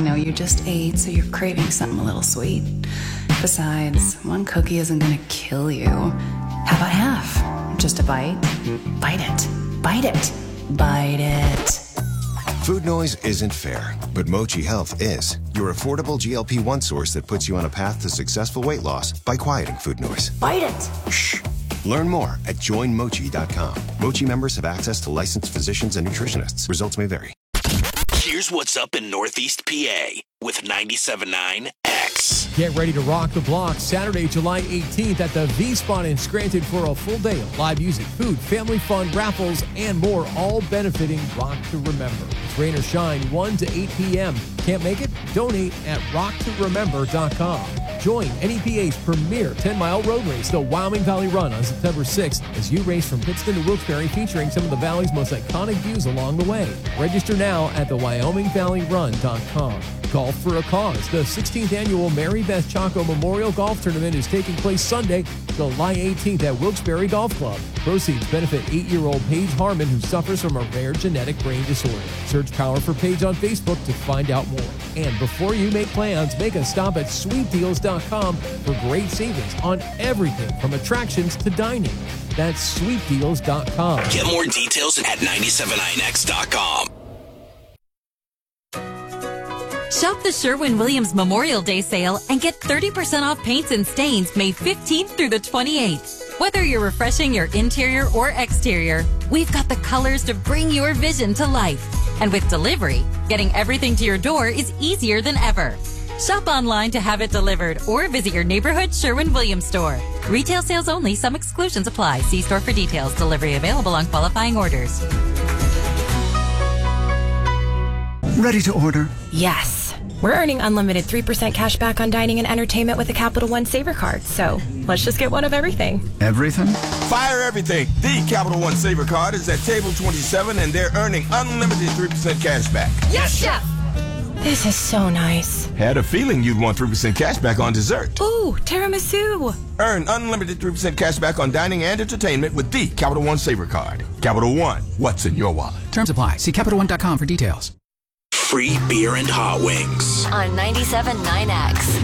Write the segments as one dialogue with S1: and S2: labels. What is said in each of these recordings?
S1: know you just ate, so you're craving something a little sweet. Besides, one cookie isn't gonna kill you. How about half? Just a bite? Bite it. Bite it. Bite it.
S2: Food noise isn't fair, but Mochi Health is. Your affordable GLP-1 source that puts you on a path to successful weight loss by quieting food noise.
S1: Bite it.
S2: Shh. Learn more at joinmochi.com. Mochi members have access to licensed physicians and nutritionists. Results may vary.
S3: Here's what's up in Northeast PA with 97.9 X.
S4: Get ready to rock the block Saturday, July 18th at the V-Spot in Scranton for a full day of live music, food, family fun, raffles, and more, all benefiting Rock to Remember. It's rain or shine, 1 to 8 p.m. Can't make it? Donate at rocktoremember.com. Join NEPA's premier 10-mile road race, the Wyoming Valley Run, on September 6th as you race from Pittston to Wilkes-Barre, featuring some of the Valley's most iconic views along the way. Register now at the WyomingValleyRun.com. Golf for a Cause. The 16th annual Mary Beth Chaco Memorial Golf Tournament is taking place Sunday, July 18th at Wilkes-Barre Golf Club. Proceeds benefit 8-year-old Paige Harmon, who suffers from a rare genetic brain disorder. Search Power for Paige on Facebook to find out more. And before you make plans, make a stop at sweetdeals.com for great savings on everything from attractions to dining. That's sweetdeals.com.
S3: Get more details at 979x.com.
S5: Shop the Sherwin-Williams Memorial Day sale and get 30% off paints and stains May 15th through the 28th. Whether you're refreshing your interior or exterior, we've got the colors to bring your vision to life. And with delivery, getting everything to your door is easier than ever. Shop online to have it delivered or visit your neighborhood Sherwin-Williams store. Retail sales only. Some exclusions apply. See store for details. Delivery available on qualifying orders.
S6: Ready to order?
S7: Yes. We're earning unlimited 3% cash back on dining and entertainment with the Capital One Saver Card. So let's just get one of everything.
S6: Everything?
S8: Fire everything. The Capital One Saver Card is at table 27 and they're earning unlimited 3% cash back.
S7: Yes, Chef! This is so nice.
S8: Had a feeling you'd want 3% cash back on dessert.
S7: Ooh, tiramisu.
S8: Earn unlimited 3% cash back on dining and entertainment with the Capital One Saver Card. Capital One, what's in your wallet?
S6: Terms apply. See CapitalOne.com for details.
S3: Free beer and hot wings.
S5: On 97.9X.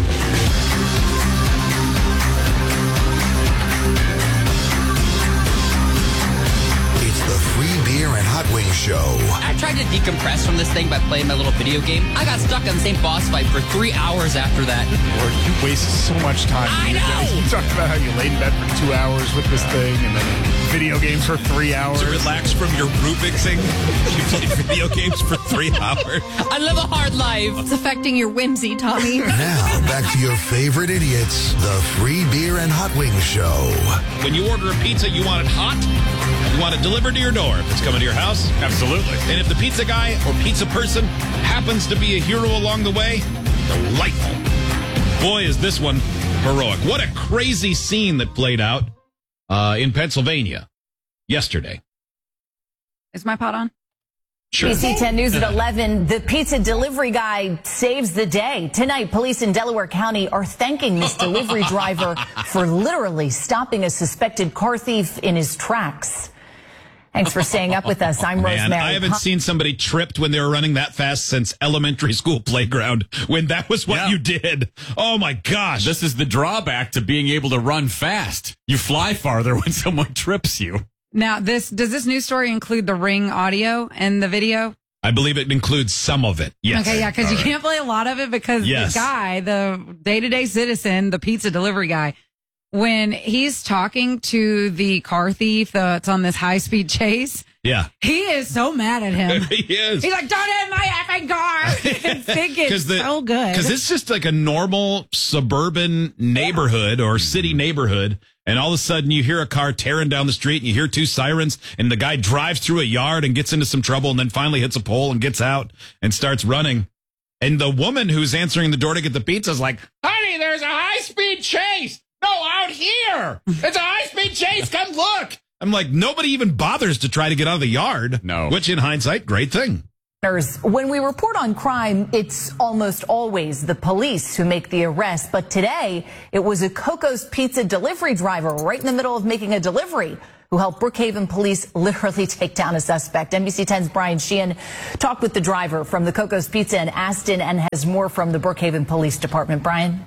S9: It's the Free Beer and Hot Wings Show.
S10: I tried to decompress from this thing by playing my little video game. I got stuck on the same boss fight for 3 hours after that.
S11: Lord, you wasted so much time.
S10: I know!
S11: You talked about how you laid in bed for 2 hours with this thing and then video games for 3 hours.
S12: To relax from your Rubik's, you played video games for 3 hours.
S10: I live a hard life.
S5: It's affecting your whimsy, Tommy.
S9: Now, back to your favorite idiots, the Free Beer and Hot Wings Show.
S12: When you order a pizza, you want it hot? You want it delivered to your door if it's coming to your house?
S11: Absolutely.
S12: And if the pizza guy or pizza person happens to be a hero along the way, delightful. Boy, is this one heroic. What a crazy scene that played out in Pennsylvania yesterday.
S13: Is my pot on?
S12: Sure.
S14: ABC 10 News at 11. The pizza delivery guy saves the day. Tonight, police in Delaware County are thanking this delivery driver for literally stopping a suspected car thief in his tracks. Thanks for staying up with us. I'm Rosemary.
S12: I haven't seen somebody tripped when they were running that fast since elementary school playground, when that was what you did. Oh, my gosh.
S15: This is the drawback to being able to run fast. You fly farther when someone trips you.
S13: Now, does this news story include the Ring audio and the video?
S12: I believe it includes some of it. Yes.
S13: Okay, yeah, because you can't play a lot of it because the guy, the day-to-day citizen, the pizza delivery guy, when he's talking to the car thief that's on this high-speed chase, he is so mad at him.
S12: He is.
S13: He's like, don't hit my effing car. I think it's so good.
S12: Because it's just like a normal suburban neighborhood or city neighborhood, and all of a sudden you hear a car tearing down the street, and you hear 2 sirens, and the guy drives through a yard and gets into some trouble, and then finally hits a pole and gets out and starts running. And the woman who's answering the door to get the pizza is like, honey, there's a high-speed chase. No, out here. It's a high-speed chase. Come look. I'm like, nobody even bothers to try to get out of the yard. No. Which, in hindsight, great thing.
S14: When we report on crime, it's almost always the police who make the arrest. But today, it was a Coco's Pizza delivery driver right in the middle of making a delivery who helped Brookhaven police literally take down a suspect. NBC 10's Brian Sheehan talked with the driver from the Coco's Pizza in Aston and has more from the Brookhaven Police Department. Brian?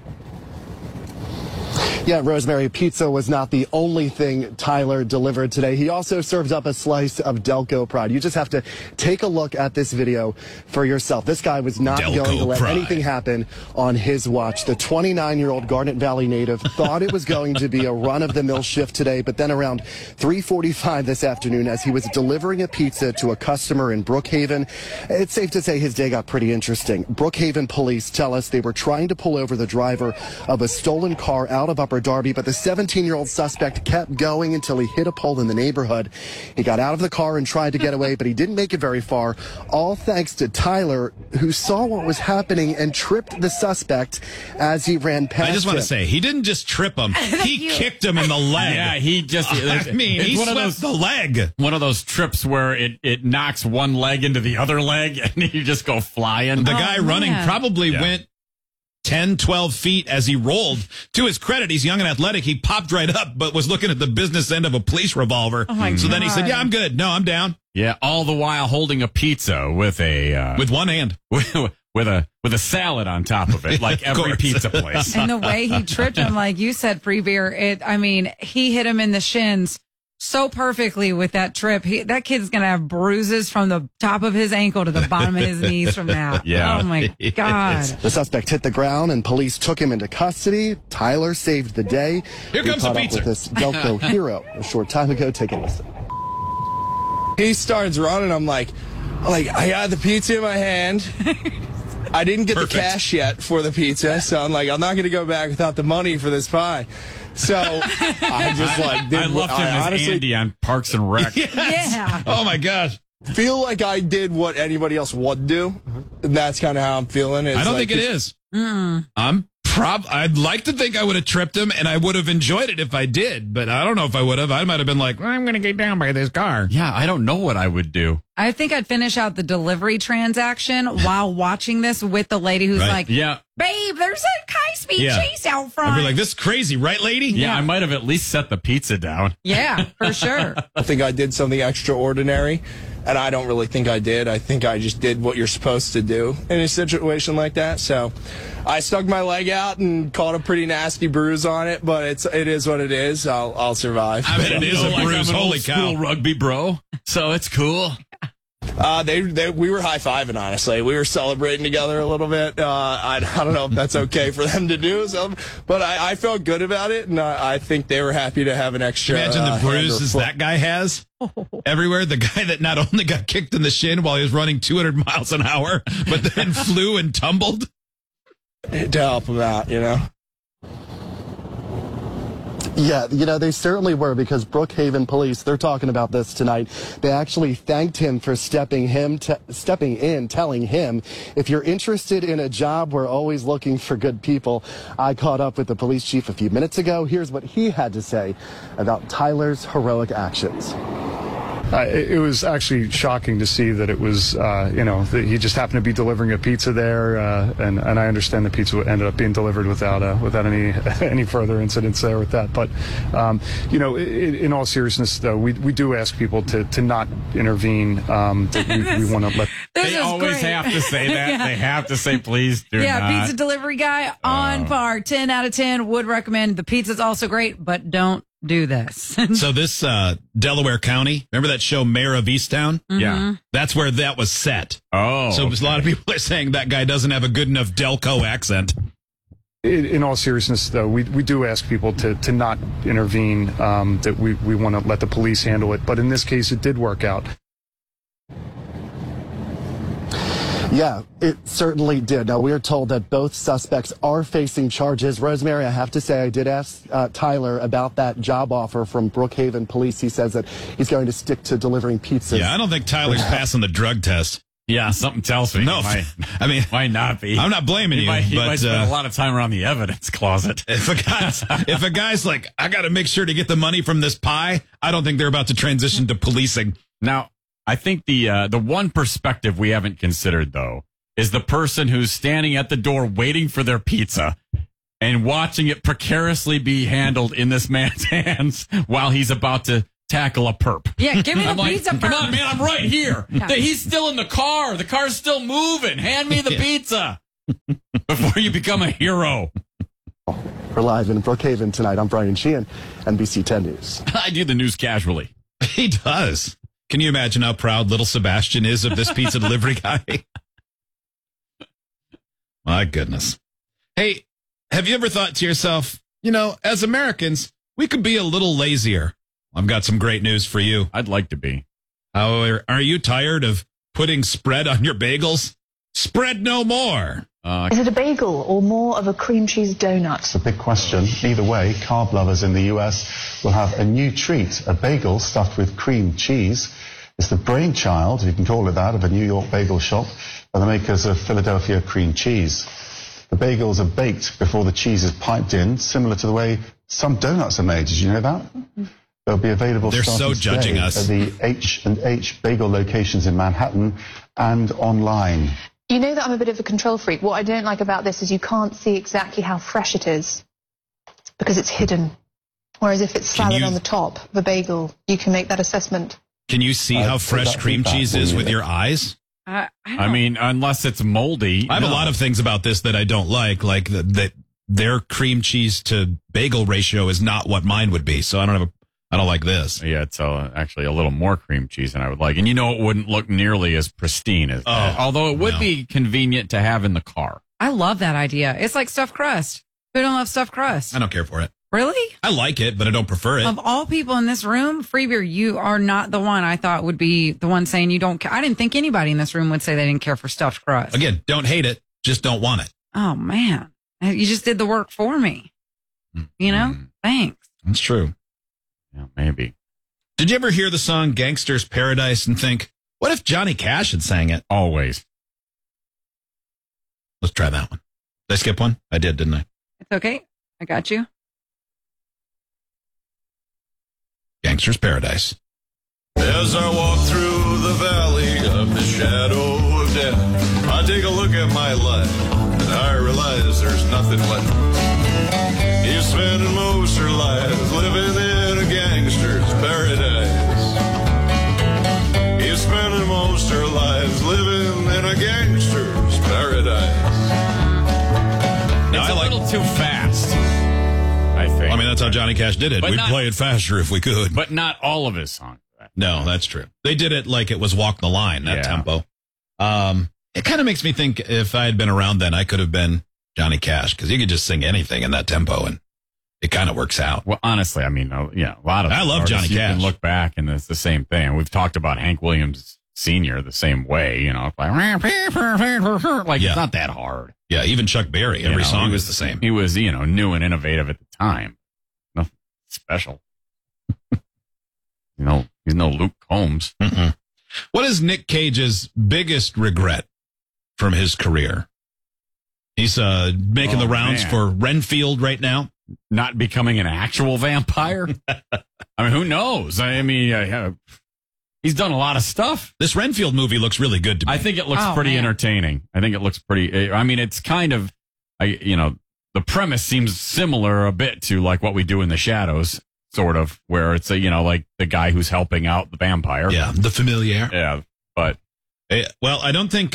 S16: Yeah, Rosemary, pizza was not the only thing Tyler delivered today. He also served up a slice of Delco Pride. You just have to take a look at this video for yourself. This guy was not going to let anything happen on his watch. The 29-year-old Garnet Valley native thought it was going to be a run-of-the-mill shift today, but then around 3:45 this afternoon, as he was delivering a pizza to a customer in Brookhaven, it's safe to say his day got pretty interesting. Brookhaven police tell us they were trying to pull over the driver of a stolen car out of Upper Darby, but the 17-year-old suspect kept going until he hit a pole in the neighborhood. He got out of the car and tried to get away, but he didn't make it very far, all thanks to Tyler, who saw what was happening and tripped the suspect as he ran past him.
S12: I just want to say, he didn't just trip him, he kicked him in the leg.
S15: Yeah, he just,
S12: he swept the leg.
S15: One of those trips where it knocks one leg into the other leg and you just go flying.
S12: The guy running probably went 10, 12 feet as he rolled. To his credit, he's young and athletic. He popped right up, but was looking at the business end of a police revolver.
S13: Oh my
S12: so
S13: God.
S12: then he said, yeah, I'm good. No, I'm down.
S15: Yeah, all the while holding a pizza with a...
S12: with one hand.
S15: With a salad on top of it, like every pizza place.
S13: And the way he tripped him, like you said, Free Beer, he hit him in the shins so perfectly with that trip. That kid's going to have bruises from the top of his ankle to the bottom of his knees from that.
S16: Yeah.
S13: Oh, my God.
S16: The suspect hit the ground and police took him into custody. Tyler saved the day.
S12: Here comes the pizza.
S16: With this Delco hero a short time ago. Take a listen.
S17: He starts running. I'm like, I got the pizza in my hand. I didn't get the cash yet for the pizza, so I'm like, I'm not going to go back without the money for this pie. So I just
S15: I loved him as
S17: honestly,
S15: Andy on Parks and Rec.
S13: Yeah.
S12: Oh my gosh.
S17: Feel like I did what anybody else would do. And that's kind of how I'm feeling.
S12: I don't think it is. I'd like to think I would have tripped him, and I would have enjoyed it if I did, but I don't know if I would have. I might have been like, I'm going to get down by this car.
S15: Yeah, I don't know what I would do.
S13: I think I'd finish out the delivery transaction while watching this with the lady who's like,
S15: yeah,
S13: babe, there's a high-speed chase out front.
S12: I'd be like, this is crazy, right, lady?
S15: Yeah, I might have at least set the pizza down.
S13: Yeah, for sure.
S17: I think I did something extraordinary, and I don't really think I did. I think I just did what you're supposed to do in a situation like that. So I stuck my leg out and caught a pretty nasty bruise on it, but it is what it is. I'll survive.
S12: I mean, it is a bruise.
S15: I'm an
S12: Holy
S15: old
S12: cow.
S15: school rugby bro, so it's cool.
S17: We were high-fiving, honestly. We were celebrating together a little bit. I don't know if that's okay for them to do, but I felt good about it, and I think they were happy to have an extra.
S12: Imagine the bruises that guy has everywhere. The guy that not only got kicked in the shin while he was running 200 miles an hour, but then flew and tumbled.
S17: To help him out,
S16: Yeah, they certainly were, because Brookhaven police, they're talking about this tonight. They actually thanked him for stepping in, telling him, if you're interested in a job, we're always looking for good people. I caught up with the police chief a few minutes ago. Here's what he had to say about Tyler's heroic actions.
S18: It was actually shocking to see that it was, that he just happened to be delivering a pizza there, and I understand the pizza ended up being delivered without any further incidents there with that. But, in all seriousness, though, we do ask people to not intervene. That we want to let.
S15: They always have to say that. Yeah. They have to say, please do not.
S13: Pizza delivery guy on par. 10 out of 10. Would recommend. The pizza's also great, but don't do this.
S12: So this Delaware County, remember that show Mayor of Easttown?
S13: Mm-hmm.
S15: Yeah.
S12: That's where that was set.
S15: Oh.
S12: So a lot of people are saying that guy doesn't have a good enough Delco accent.
S18: In all seriousness, though, we do ask people to not intervene, that we want to let the police handle it. But in this case, it did work out.
S16: Yeah, it certainly did. Now, we are told that both suspects are facing charges. Rosemary, I have to say, I did ask Tyler about that job offer from Brookhaven Police. He says that he's going to stick to delivering pizzas.
S12: Yeah, I don't think Tyler's passing the drug test.
S15: Yeah, something tells me.
S12: No,
S15: might not be.
S12: I'm not blaming you.
S15: He
S12: but,
S15: might spend a lot of time around the evidence closet.
S12: If a guy's like, I got to make sure to get the money from this pie, I don't think they're about to transition to policing.
S15: Now, I think the one perspective we haven't considered, though, is the person who's standing at the door waiting for their pizza and watching it precariously be handled in this man's hands while he's about to tackle a perp.
S13: Yeah, give me the pizza perp.
S15: Come on, man, I'm right here. He's still in the car. The car's still moving. Hand me the pizza before you become a hero.
S16: We're live in Brookhaven tonight. I'm Brian Sheehan, NBC 10 News.
S15: I do the news casually.
S12: He does. Can you imagine how proud little Sebastian is of this pizza delivery guy? My goodness. Hey, have you ever thought to yourself, as Americans, we could be a little lazier? I've got some great news for you.
S15: I'd like to be.
S12: However, are you tired of putting spread on your bagels? Spread no more.
S19: Is it a bagel or more of a cream cheese donut?
S20: It's a big question. Either way, carb lovers in the US will have a new treat, a bagel stuffed with cream cheese. It's the brainchild, if you can call it that, of a New York bagel shop by the makers of Philadelphia cream cheese. The bagels are baked before the cheese is piped in, similar to the way some donuts are made. Did you know that? They'll be available
S12: They're so judging us.
S20: At the H&H bagel locations in Manhattan and online.
S19: You know that I'm a bit of a control freak. What I don't like about this is you can't see exactly how fresh it is because it's hidden. Whereas if it's salad on the top of a bagel, you can make that assessment.
S12: Can you see how fresh cream cheese is with your eyes?
S15: I mean, unless it's moldy.
S12: I have a lot of things about this that I don't like that their cream cheese to bagel ratio is not what mine would be. So I don't like this.
S15: Yeah, it's actually a little more cream cheese than I would like. And it wouldn't look nearly as pristine as that. Although it would be convenient to have in the car.
S13: I love that idea. It's like stuffed crust. Who don't love stuffed crust?
S12: I don't care for it.
S13: Really?
S12: I like it, but I don't prefer it.
S13: Of all people in this room, Freebeer, you are not the one I thought would be the one saying you don't care. I didn't think anybody in this room would say they didn't care for stuffed crust.
S12: Again, don't hate it. Just don't want it.
S13: Oh, man. You just did the work for me. Thanks.
S12: That's true.
S15: Yeah, maybe.
S12: Did you ever hear the song Gangster's Paradise and think, what if Johnny Cash had sang it?
S15: Always.
S12: Let's try that one. Did I skip one? I did, didn't I?
S13: It's okay. I got you.
S12: Gangster's Paradise.
S21: As I walk through the valley of the shadow of death, I take a look at my life and I realize there's nothing left. He's spending most her life living in a gangster's paradise. He's spending most her lives living in a gangster's paradise.
S15: It's a little too fast, I think.
S12: I mean, that's how Johnny Cash did it. We'd play it faster if we could.
S15: But not all of his songs.
S12: No, that's true. They did it like it was Walk the Line, that tempo. It kind of makes me think if I had been around then, I could have been Johnny Cash, because you could just sing anything in that tempo, and it kind of works out.
S15: Well, honestly, I mean, a lot of
S12: I love Johnny Cash.
S15: You can look back, and it's the same thing. We've talked about Hank Williams Sr. the same way, it's like it's not that hard.
S12: Yeah, even Chuck Berry, every song is the same.
S15: He was, new and innovative at the time. Nothing special. He's no Luke Combs.
S12: Mm-mm. What is Nick Cage's biggest regret from his career? He's making the rounds for Renfield right now.
S15: Not becoming an actual vampire? I mean, who knows? I mean, he's done a lot of stuff.
S12: This Renfield movie looks really good to me.
S15: I think it looks pretty entertaining. I think it looks pretty... I mean, it's kind of... the premise seems similar a bit to like what we do in The Shadows, sort of, where it's like the guy who's helping out the vampire.
S12: Yeah, the familiar.
S15: Yeah, but...
S12: Well, I don't think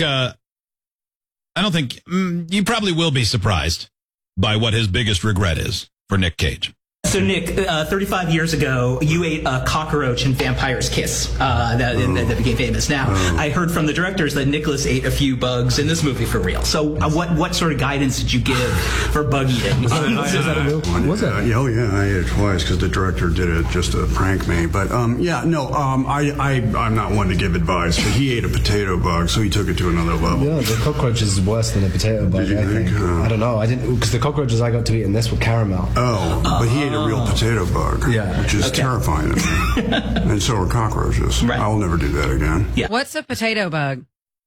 S12: you probably will be surprised by what his biggest regret is for Nick Cage.
S22: So, Nick, 35 years ago, you ate a cockroach in Vampire's Kiss that became famous. Now, I heard from the directors that Nicholas ate a few bugs in this movie for real. So, what sort of guidance did you give for bug eating?
S23: Was it? I ate it twice because the director did it just to prank me. But, I'm not one to give advice. But he ate a potato bug, so he took it to another level.
S24: Yeah, the cockroach is worse than a potato bug, I think. I don't know. I didn't, because the cockroaches I got to eat in this were caramel.
S23: But he ate a real potato bug, which is terrifying to me. And so are cockroaches. Right. I'll never do that again.
S13: Yeah. What's a potato bug?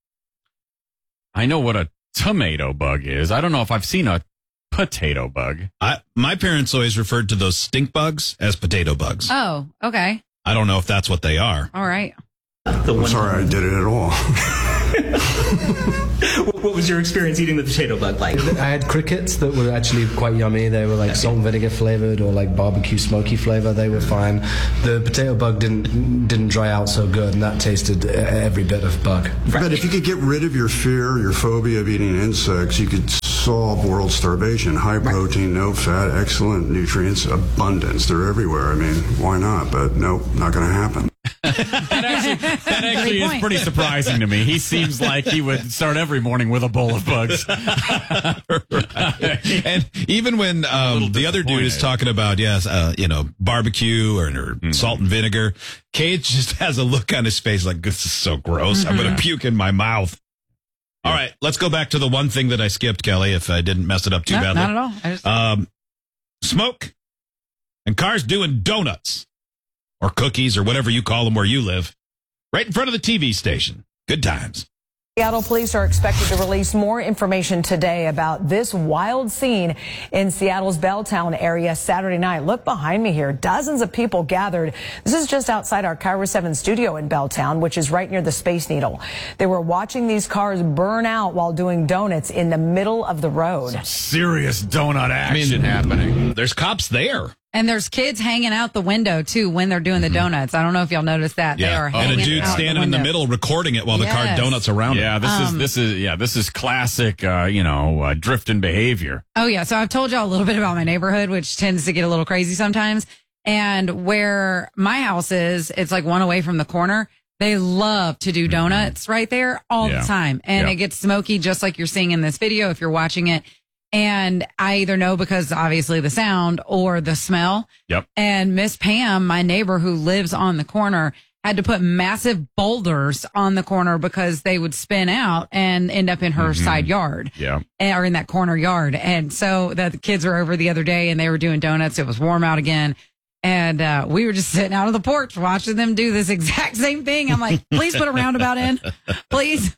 S15: I know what a tomato bug is. I don't know if I've seen a potato bug.
S12: My parents always referred to those stink bugs as potato bugs.
S13: Oh, okay.
S12: I don't know if that's what they are.
S13: All right.
S23: I'm sorry I did it at all.
S22: What was your experience eating the potato bug like?
S24: I had crickets that were actually quite yummy. They were like salt and vinegar flavored or like barbecue smoky flavor. They were fine. The potato bug didn't dry out so good, and that tasted every bit of bug.
S23: But if you could get rid of your fear, your phobia of eating insects, you could solve world starvation. High protein, no fat, excellent nutrients, abundance. They're everywhere. I mean, why not? But nope, not going to happen.
S15: That actually is pretty surprising to me. He seems like he would start every morning with a bowl of bugs.
S12: Right. And even when the other dude is talking about, barbecue or salt and vinegar, Cage just has a look on his face like, this is so gross. I'm going to puke in my mouth. All right, let's go back to the one thing that I skipped, Kelly, if I didn't mess it up too badly.
S13: Not at all.
S12: Smoke and cars doing donuts. Or cookies, or whatever you call them where you live, right in front of the TV station. Good times.
S1: Seattle police are expected to release more information today about this wild scene in Seattle's Belltown area Saturday night. Look behind me here. Dozens of people gathered. This is just outside our KIRO 7 studio in Belltown, which is right near the Space Needle. They were watching these cars burn out while doing donuts in the middle of the road.
S15: Some serious donut action happening.
S12: There's cops there.
S13: And there's kids hanging out the window, too, when they're doing the donuts. I don't know if y'all noticed that.
S12: Yeah.
S13: They are hanging
S12: and a dude
S13: out
S12: standing in the middle recording it while the car donuts around him.
S15: Yeah, this is classic, drifting behavior.
S13: Oh, yeah. So I've told y'all a little bit about my neighborhood, which tends to get a little crazy sometimes. And where my house is, it's like one away from the corner. They love to do donuts right there all the time. And it gets smoky, just like you're seeing in this video if you're watching it. And I either know because obviously the sound or the smell.
S15: Yep.
S13: And Miss Pam, my neighbor who lives on the corner, had to put massive boulders on the corner because they would spin out and end up in her side yard.
S15: Yeah.
S13: Or in that corner yard. And so the kids were over the other day and they were doing donuts. It was warm out again. And we were just sitting out on the porch watching them do this exact same thing. I'm like, please put a roundabout in. Please.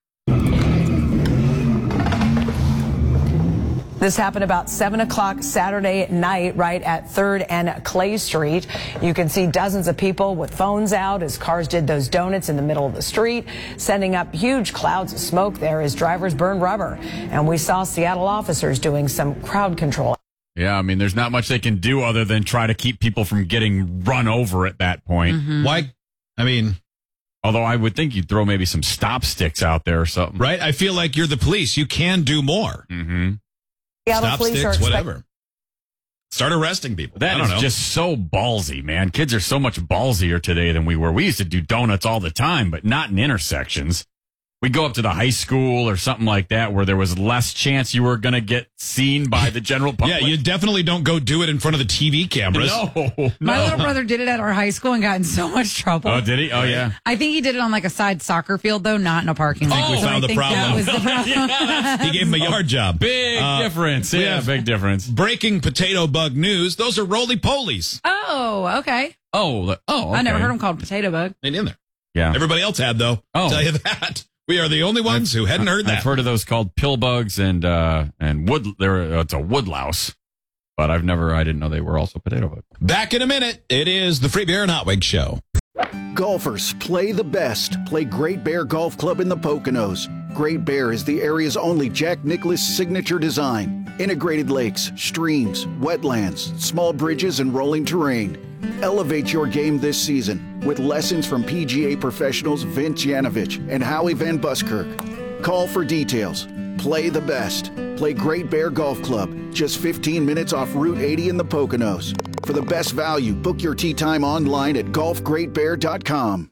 S1: This happened about 7 o'clock Saturday night, right at 3rd and Clay Street. You can see dozens of people with phones out as cars did those donuts in the middle of the street, sending up huge clouds of smoke there as drivers burned rubber. And we saw Seattle officers doing some crowd control.
S15: Yeah, I mean, there's not much they can do other than try to keep people from getting run over at that point.
S12: Why? I mean...
S15: Although I would think you'd throw maybe some stop sticks out there or something.
S12: Right? I feel like you're the police. You can do more. Stop sticks, whatever. Start arresting people.
S15: That is just so ballsy, man. Kids are so much ballsier today than we were. We used to do donuts all the time, but not in intersections. We'd go up to the high school or something like that where there was less chance you were going to get seen by the general public.
S12: Yeah, you definitely don't go do it in front of the TV cameras.
S15: No.
S13: My little brother did it at our high school and got in so much trouble.
S15: Oh, did he? Oh, yeah.
S13: I think he did it on like a side soccer field, though, not in a parking lot.
S12: I think we found the problem.
S13: That was the problem.
S12: He gave him a yard job.
S15: Big difference. Yeah, big difference.
S12: Breaking potato bug news. Those are roly-polies.
S13: Oh, okay.
S15: Oh, okay.
S13: I never heard them called potato bug.
S12: Ain't in there.
S15: Yeah.
S12: Everybody else had, though. I'll tell you that. We are the only ones who hadn't heard that.
S15: I've heard of those called pill bugs and wood. It's a wood louse, but I didn't know they were also potato bugs.
S12: Back in a minute. It is the Free Beer and Hot Wings Show.
S2: Golfers, play the best. Play Great Bear Golf Club in the Poconos. Great Bear is the area's only Jack Nicklaus signature design. Integrated lakes, streams, wetlands, small bridges, and rolling terrain. Elevate your game this season with lessons from PGA professionals Vince Yanovich and Howie Van Buskirk. Call for details. Play the best. Play Great Bear Golf Club, just 15 minutes off Route 80 in the Poconos. For the best value, book your tee time online at golfgreatbear.com.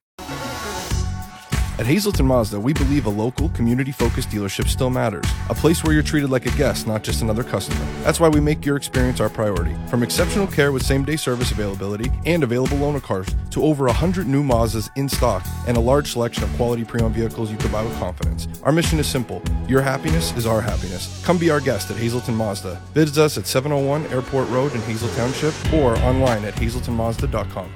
S4: At Hazleton Mazda, we believe a local, community-focused dealership still matters. A place where you're treated like a guest, not just another customer. That's why we make your experience our priority. From exceptional care with same-day service availability and available loaner cars to over 100 new Mazdas in stock and a large selection of quality pre-owned vehicles you can buy with confidence. Our mission is simple. Your happiness is our happiness. Come be our guest at Hazleton Mazda. Visit us at 701 Airport Road in Hazel Township or online at hazeltonmazda.com.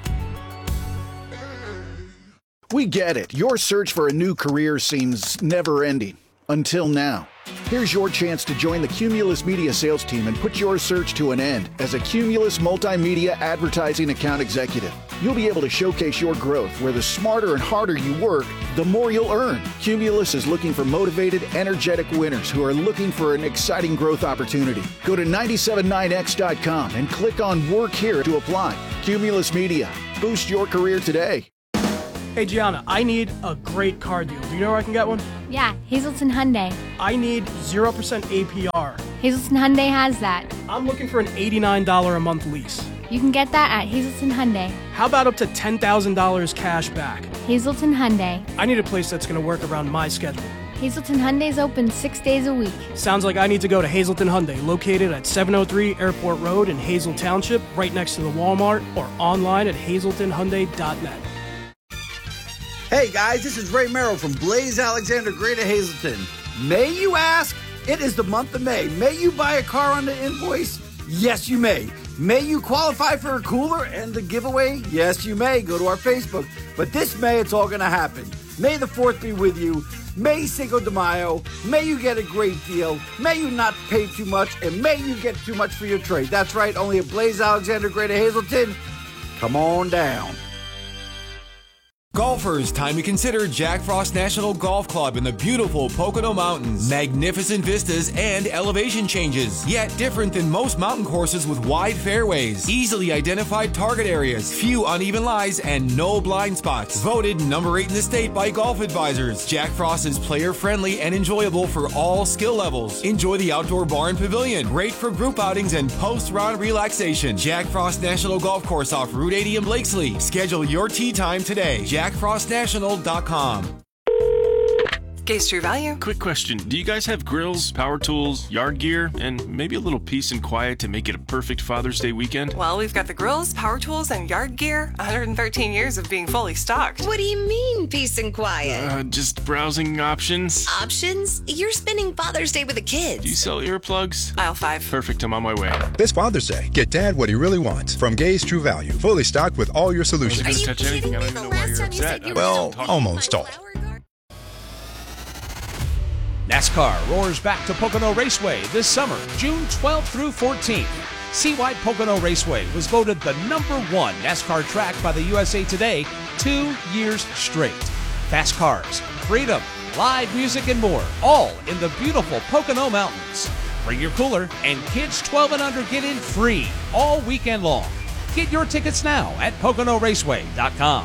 S2: We get it. Your search for a new career seems never-ending. Until now. Here's your chance to join the Cumulus Media sales team and put your search to an end as a Cumulus Multimedia Advertising Account Executive. You'll be able to showcase your growth where the smarter and harder you work, the more you'll earn. Cumulus is looking for motivated, energetic winners who are looking for an exciting growth opportunity. Go to 979x.com and click on Work Here to apply. Cumulus Media. Boost your career today.
S3: Hey Gianna, I need a great car deal. Do you know where I can get one?
S6: Yeah, Hazelton Hyundai.
S3: I need 0% APR.
S6: Hazelton Hyundai has that.
S3: I'm looking for an $89 a month lease.
S6: You can get that at Hazelton Hyundai.
S3: How about up to $10,000 cash back?
S6: Hazelton Hyundai.
S3: I need a place that's going to work around my schedule.
S6: Hazelton Hyundai's open 6 days a week.
S3: Sounds like I need to go to Hazelton Hyundai, located at 703 Airport Road in Hazel Township, right next to the Walmart, or online at hazeltonhyundai.net.
S7: Hey guys, this is Ray Merrill from Blaze Alexander Greater Hazelton. May you ask? It is the month of May. May you buy a car on the invoice? Yes, you may. May you qualify for a cooler and the giveaway? Yes, you may. Go to our Facebook. But this May, it's all going to happen. May the 4th be with you. May Cinco de Mayo. May you get a great deal. May you not pay too much. And may you get too much for your trade. That's right, only at Blaze Alexander Greater Hazelton. Come on down.
S8: Golfers, time to consider Jack Frost National Golf Club in the beautiful Pocono Mountains. Magnificent vistas and elevation changes, yet different than most mountain courses with wide fairways, easily identified target areas, few uneven lies, and no blind spots. Voted number 8 in the state by Golf Advisors. Jack Frost is player-friendly and enjoyable for all skill levels. Enjoy the outdoor bar and pavilion, great for group outings and post-round relaxation. Jack Frost National Golf Course off Route 80 in Blakesley. Schedule your tee time today. JackFrostNational.com.
S25: Gaze True Value.
S26: Quick question. Do you guys have grills, power tools, yard gear, and maybe a little peace and quiet to make it a perfect Father's Day weekend?
S25: Well, we've got the grills, power tools, and yard gear. 113 years of being fully stocked.
S27: What do you mean, peace and quiet?
S26: Just browsing options.
S27: Options? You're spending Father's Day with the kids.
S26: Do you sell earplugs?
S25: Aisle 5.
S26: Perfect, I'm on my way.
S28: This Father's Day, get Dad what he really wants from Gaze True Value. Fully stocked with all your solutions.
S27: Are you kidding me? The last time you said you were
S28: Well, almost all.
S29: NASCAR roars back to Pocono Raceway this summer, June 12th through 14th. See why Pocono Raceway was voted the #1 NASCAR track by the USA Today 2 years straight. Fast cars, freedom, live music, and more, all in the beautiful Pocono Mountains. Bring your cooler, and kids 12 and under get in free all weekend long. Get your tickets now at PoconoRaceway.com.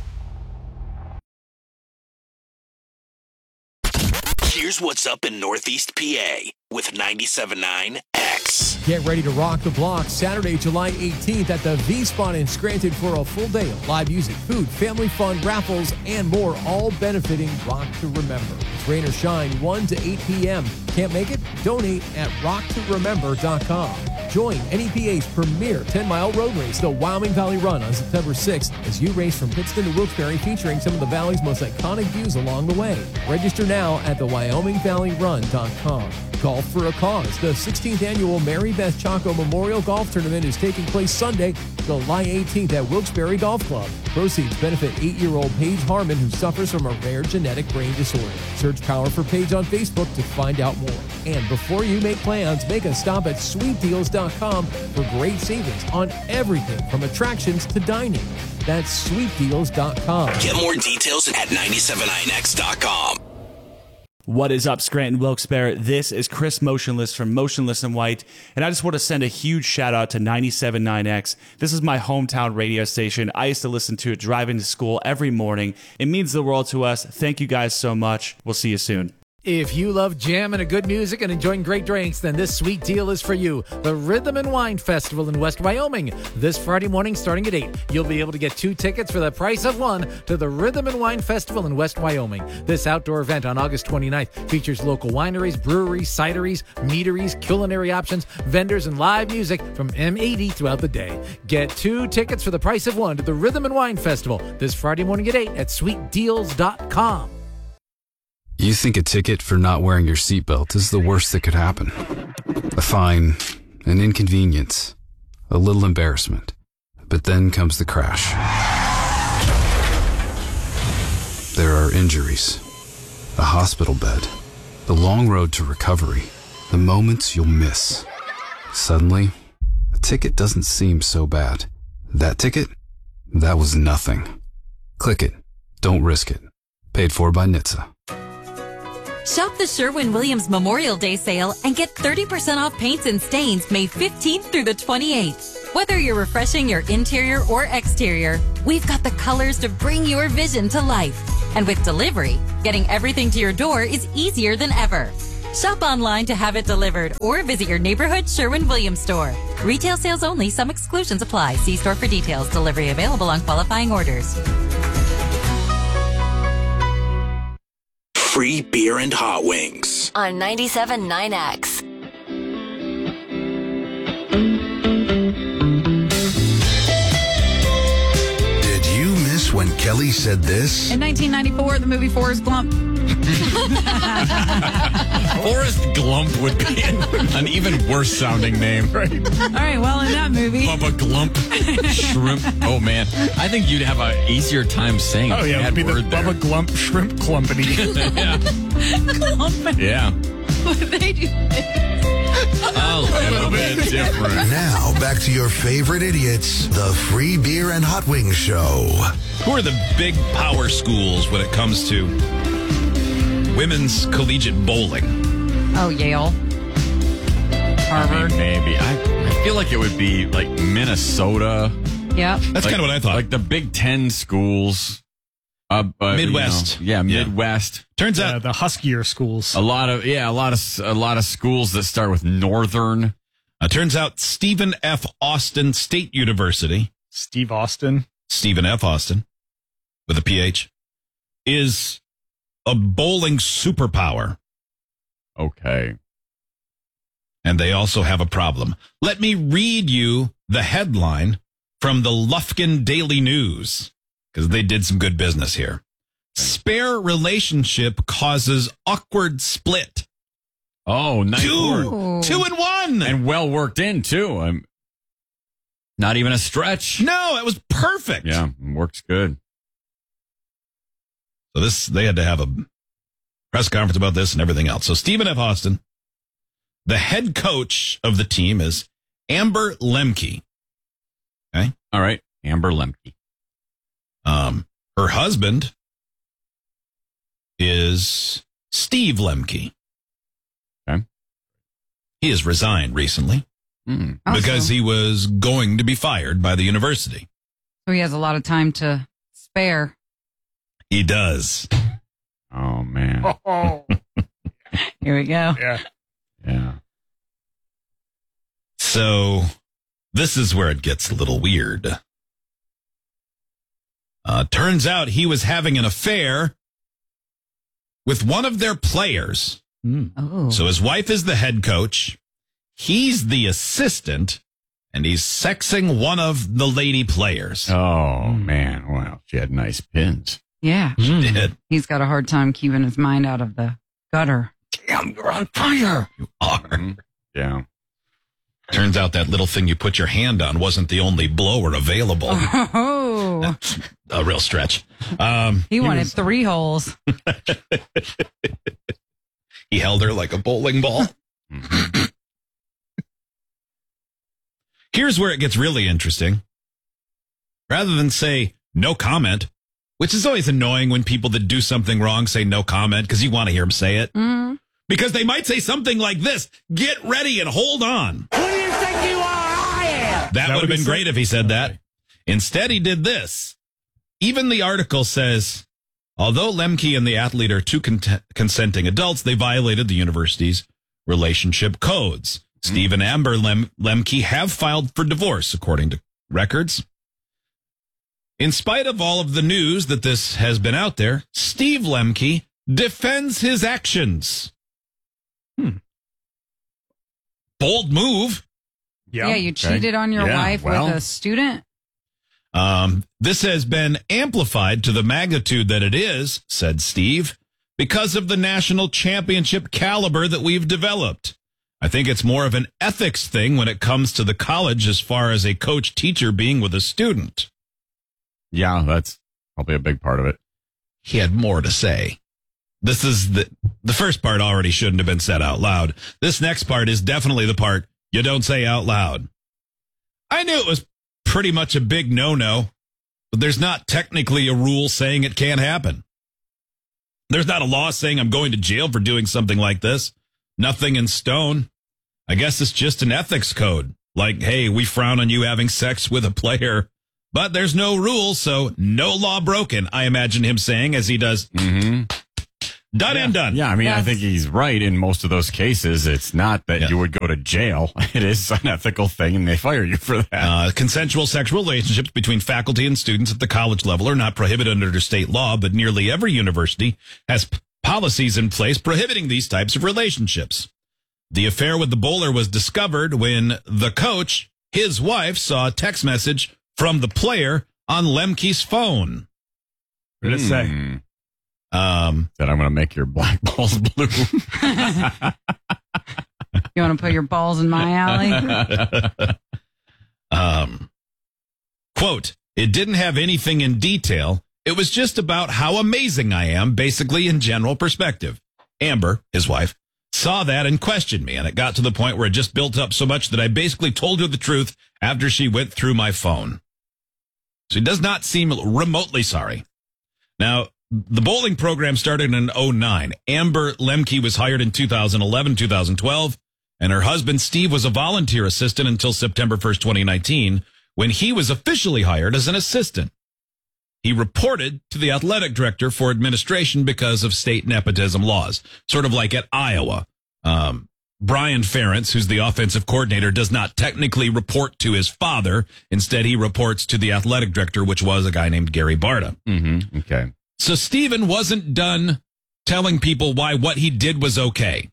S30: Here's what's up in Northeast PA with 97.9 X.
S31: Get ready to rock the block Saturday, July 18th at the V-Spot in Scranton for a full day of live music, food, family fun, raffles, and more, all benefiting Rock to Remember. It's rain or shine, 1 to 8 p.m. Can't make it? Donate at rocktoremember.com. Join NEPA's premier 10-mile road race, the Wyoming Valley Run, on September 6th as you race from Pittston to Wilkes-Barre, featuring some of the Valley's most iconic views along the way. Register now at thewyomingvalleyrun.com. Golf for a Cause. The 16th annual Mary Beth Chaco Memorial Golf Tournament is taking place Sunday, July 18th at Wilkes-Barre Golf Club. Proceeds benefit 8-year-old Paige Harmon, who suffers from a rare genetic brain disorder. Search Power for Paige on Facebook to find out more. And before you make plans, make a stop at sweetdeals.com for great savings on everything from attractions to dining. That's sweetdeals.com.
S30: Get more details at 979x.com.
S32: What is up, Scranton, Wilkes-Barre? This is Chris Motionless from Motionless in White, and I just want to send a huge shout out to 97.9X. This is my hometown radio station. I used to listen to it driving to school every morning. It means the world to us. Thank you guys so much. We'll see you soon.
S33: If you love jamming and good music and enjoying great drinks, then this sweet deal is for you. The Rhythm and Wine Festival in West Wyoming. This Friday morning starting at 8. You'll be able to get 2 tickets for the price of 1 to the Rhythm and Wine Festival in West Wyoming. This outdoor event on August 29th features local wineries, breweries, cideries, meaderies, culinary options, vendors, and live music from M80 throughout the day. Get 2 tickets for the price of 1 to the Rhythm and Wine Festival this Friday morning at 8 at sweetdeals.com.
S34: You think a ticket for not wearing your seatbelt is the worst that could happen. A fine, an inconvenience, a little embarrassment. But then comes the crash. There are injuries, a hospital bed, the long road to recovery, the moments you'll miss. Suddenly, a ticket doesn't seem so bad. That ticket That was nothing. Click it. Don't risk it. Paid for by NHTSA.
S5: Shop the Sherwin-Williams Memorial Day sale and get 30% off paints and stains May 15th through the 28th. Whether you're refreshing your interior or exterior, we've got the colors to bring your vision to life. And with delivery, getting everything to your door is easier than ever. Shop online to have it delivered or visit your neighborhood Sherwin-Williams store. Retail sales only. Some exclusions apply. See store for details. Delivery available on qualifying orders.
S30: Free beer and hot wings
S27: on 97.9X.
S9: Did you miss when Kelly said this?
S13: In 1994, the movie Forrest Gump.
S15: Forrest Glump would be an even worse sounding name. Right.
S13: All right, well, in that movie.
S15: Bubba Glump. Shrimp. Oh, man. I think you'd have an easier time saying
S32: it. Oh, yeah, it would be the Bubba Glump Shrimp Clumpany.
S15: Clumpany. Yeah.
S13: What do they do?
S15: A little bit different.
S9: Now, back to your favorite idiots, the Free Beer and Hot Wings Show.
S12: Who are the big power schools when it comes to women's collegiate bowling?
S13: Oh, Yale. Harvard.
S15: I mean, maybe. I feel like it would be like Minnesota.
S13: Yep.
S12: That's kind of what I thought.
S15: Like the Big Ten schools.
S12: Midwest.
S15: Midwest.
S12: Turns out
S32: the huskier schools.
S15: A lot of schools that start with Northern.
S12: Turns out Stephen F. Austin State University.
S32: Stephen F. Austin
S12: with a PH is a bowling superpower.
S15: Okay.
S12: And they also have a problem. Let me read you the headline from the Lufkin Daily News, because they did some good business here. Spare relationship causes awkward split.
S15: Oh, nice.
S12: 2-1.
S15: And well worked in, too. Not even a stretch.
S12: No, it was perfect.
S15: Yeah, works good.
S12: So they had to have a press conference about this and everything else. So Stephen F. Austin, the head coach of the team is Amber Lemke. Okay.
S15: All right. Amber Lemke.
S12: Her husband is Steve Lemke.
S15: Okay.
S12: He has resigned recently because he was going to be fired by the university.
S13: So he has a lot of time to spare.
S12: He does.
S15: Oh, man.
S13: Here we go.
S15: Yeah.
S12: So this is where it gets a little weird. Turns out he was having an affair with one of their players.
S13: Oh.
S12: So his wife is the head coach. He's the assistant, and he's sexing one of the lady players.
S15: Oh, man. Well, she had nice pins.
S13: Yeah.
S12: She did.
S13: He's got a hard time keeping his mind out of the gutter.
S12: Damn, you're on fire. You are.
S15: Yeah.
S12: Turns out that little thing you put your hand on wasn't the only blower available.
S13: Oh.
S12: That's a real stretch.
S13: He wanted 3 holes.
S12: He held her like a bowling ball. Here's where it gets really interesting. Rather than say no comment, which is always annoying when people that do something wrong say no comment because you want to hear them say it.
S13: Mm-hmm.
S12: Because they might say something like this. Get ready and hold on.
S10: Who do you think you are? I am.
S12: That would have been great if he said that. Instead, he did this. Even the article says, although Lemke and the athlete are two consenting adults, they violated the university's relationship codes. Steve and Amber Lemke have filed for divorce, according to records. In spite of all of the news that this has been out there, Steve Lemke defends his actions. Bold move.
S13: Yeah, you cheated on your wife with a student.
S12: This has been amplified to the magnitude that it is, said Steve, because of the national championship caliber that we've developed. I think it's more of an ethics thing when it comes to the college as far as a coach-teacher being with a student.
S15: Yeah, that's probably a big part of it.
S12: He had more to say. This is the first part already shouldn't have been said out loud. This next part is definitely the part you don't say out loud. I knew it was pretty much a big no-no But there's not technically a rule saying it can't happen. There's not a law saying I'm going to jail for doing something like this. Nothing in stone. I guess it's just an ethics code. Like, hey, we frown on you having sex with a player. But there's no rule, so no law broken, I imagine him saying as he does.
S15: Mm-hmm.
S12: Done and done.
S15: Yeah, I mean, I think he's right in most of those cases. It's not that you would go to jail. It is an ethical thing, and they fire you for that.
S12: Consensual sexual relationships between faculty and students at the college level are not prohibited under state law, but nearly every university has policies in place prohibiting these types of relationships. The affair with the bowler was discovered when the coach, his wife, saw a text message from the player on Lemke's phone.
S1: What did it say?
S15: That I'm going to make your black balls blue.
S13: You want to put your balls in my alley?
S12: Quote, it didn't have anything in detail. It was just about how amazing I am, basically in general perspective. Amber, his wife, saw that and questioned me, and it got to the point where it just built up so much that I basically told her the truth after she went through my phone. So he does not seem remotely sorry. Now, the bowling program started in 2009. Amber Lemke was hired in 2011, 2012, and her husband, Steve, was a volunteer assistant until September 1st, 2019, when he was officially hired as an assistant. He reported to the athletic director for administration because of state nepotism laws, sort of like at Iowa. Brian Ferentz, who's the offensive coordinator, does not technically report to his father. Instead, he reports to the athletic director, which was a guy named Gary Barta.
S15: Mm-hmm. Okay.
S12: So Stephen wasn't done telling people why what he did was okay.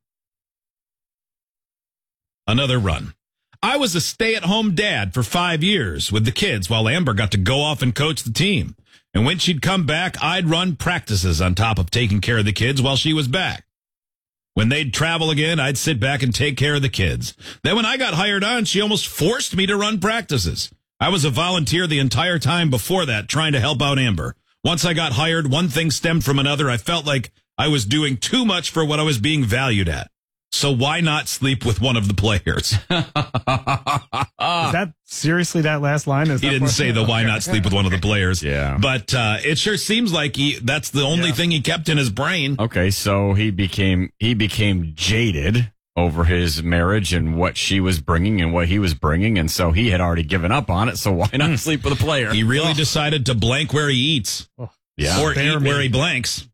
S12: Another run. I was a stay-at-home dad for 5 years with the kids while Amber got to go off and coach the team. And when she'd come back, I'd run practices on top of taking care of the kids while she was back. When they'd travel again, I'd sit back and take care of the kids. Then when I got hired on, she almost forced me to run practices. I was a volunteer the entire time before that, trying to help out Amber. Once I got hired, one thing stemmed from another. I felt like I was doing too much for what I was being valued at. So why not sleep with one of the players?
S1: Is that seriously that last line?
S12: He didn't say the why not sleep with one of the players.
S15: Yeah.
S12: But it sure seems like that's the only thing he kept in his brain.
S15: Okay, so he became jaded over his marriage and what she was bringing and what he was bringing, and so he had already given up on it, so why not sleep with a player?
S12: He really decided to blank where he eats.
S15: Yeah.
S12: Or eat where he blanks.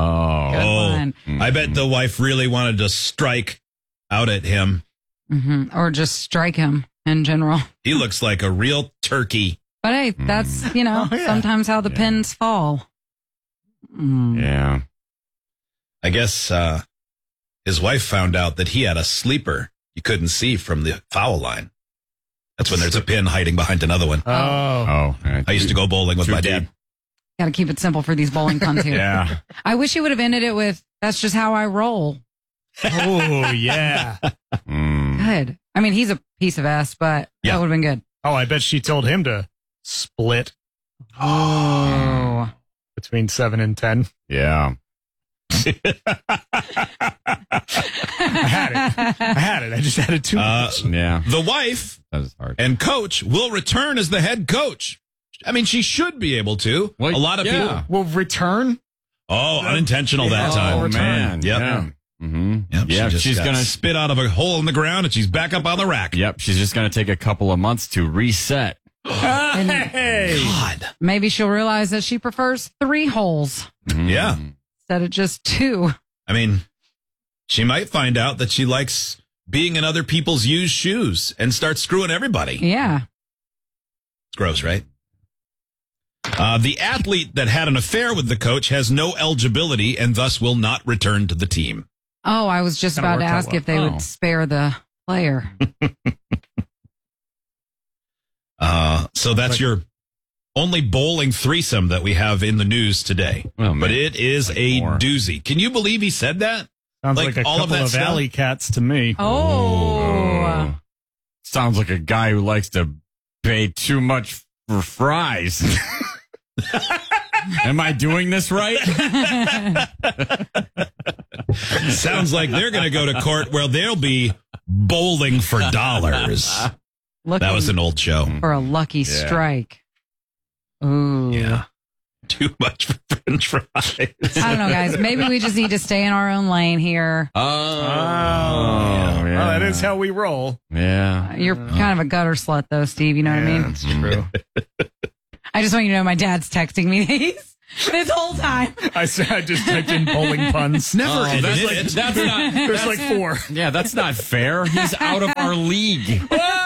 S12: I bet the wife really wanted to strike out at him.
S13: Mm-hmm. Or just strike him in general.
S12: He looks like a real turkey.
S13: But hey, that's, sometimes how the pins fall.
S15: Yeah.
S12: I guess his wife found out that he had a sleeper you couldn't see from the foul line. That's when there's a pin hiding behind another one.
S15: Oh.
S12: I used to go bowling with my dad.
S13: Got to keep it simple for these bowling puns here.
S15: Yeah.
S13: I wish he would have ended it with, that's just how I roll.
S1: Oh, yeah.
S13: Good. I mean, he's a piece of ass, but that would have been good.
S1: Oh, I bet she told him to split.
S13: Oh.
S1: Between 7 and 10.
S15: Yeah.
S1: I had it. I just had it too much.
S15: Yeah.
S12: The wife and coach will return as the head coach. I mean, she should be able to.
S15: Well,
S12: a lot of people
S1: will return.
S12: Oh, unintentional that time.
S15: Oh, man.
S12: Yep.
S15: Yeah. Mm-hmm.
S12: Yep.
S15: Yeah,
S12: she's
S15: going
S12: to spit out of a hole in the ground, and she's back up on the rack.
S15: Yep. She's just going to take a couple of months to reset.
S1: Hey.
S12: God.
S13: Maybe she'll realize that she prefers 3 holes.
S15: Mm-hmm.
S12: Yeah.
S13: Instead of just 2.
S12: I mean, she might find out that she likes being in other people's used shoes and start screwing everybody.
S13: Yeah.
S12: It's gross, right? The athlete that had an affair with the coach has no eligibility and thus will not return to the team.
S13: Oh, I was just about to ask if they would spare the player.
S12: So that's your only bowling threesome that we have in the news today.
S15: Oh,
S12: but it is a doozy. Can you believe he said that?
S1: Sounds like a couple of alley cats to me.
S13: Oh.
S15: Sounds like a guy who likes to pay too much for fries. Am I doing this right?
S12: Sounds like they're going to go to court where they'll be bowling for dollars. That was an old show.
S13: For a lucky strike. Ooh.
S12: Yeah. Too much for French fries.
S13: I don't know, guys. Maybe we just need to stay in our own lane here.
S12: Yeah.
S1: Well, that is how we roll.
S15: Yeah.
S13: You're kind of a gutter slut, though, Steve. You know what I mean?
S1: That's true.
S13: I just want you to know my dad's texting me these this whole time.
S1: I just typed in bowling puns.
S12: Never.
S15: That's not.
S1: There's like 4.
S15: Yeah, that's not fair. He's out of our league.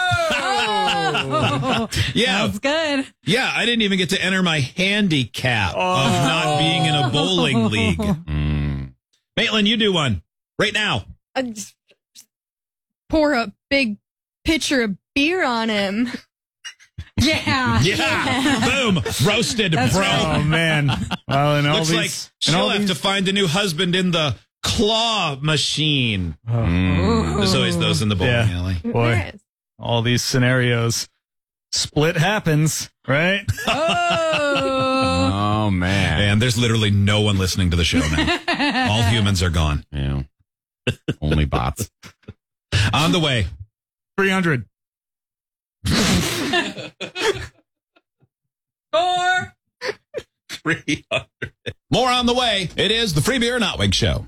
S13: Oh,
S12: Yeah.
S13: that's good.
S12: Yeah, I didn't even get to enter my handicap of not being in a bowling league. Maitland, you do one right now.
S2: Just pour a big pitcher of beer on him.
S13: Yeah.
S12: Boom. Roasted,
S13: That's
S12: bro.
S13: right.
S1: Oh, man. Well, and all
S12: Looks like she'll have to find a new husband in the claw machine. There's always those in the bowling alley.
S1: Boy, all these scenarios. Split happens, right?
S15: Oh, man.
S12: And there's literally no one listening to the show now. All humans are gone.
S15: Yeah. Only bots.
S12: On the way.
S1: 300.
S13: 4.
S12: 300. More on the way. It is the Free Beer and Hot Wing Show.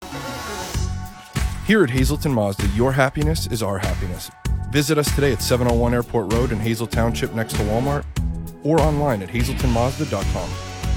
S28: Here at Hazelton Mazda, your happiness is our happiness. Visit us today at 701 Airport Road in Hazel Township next to Walmart or online at hazeltonmazda.com.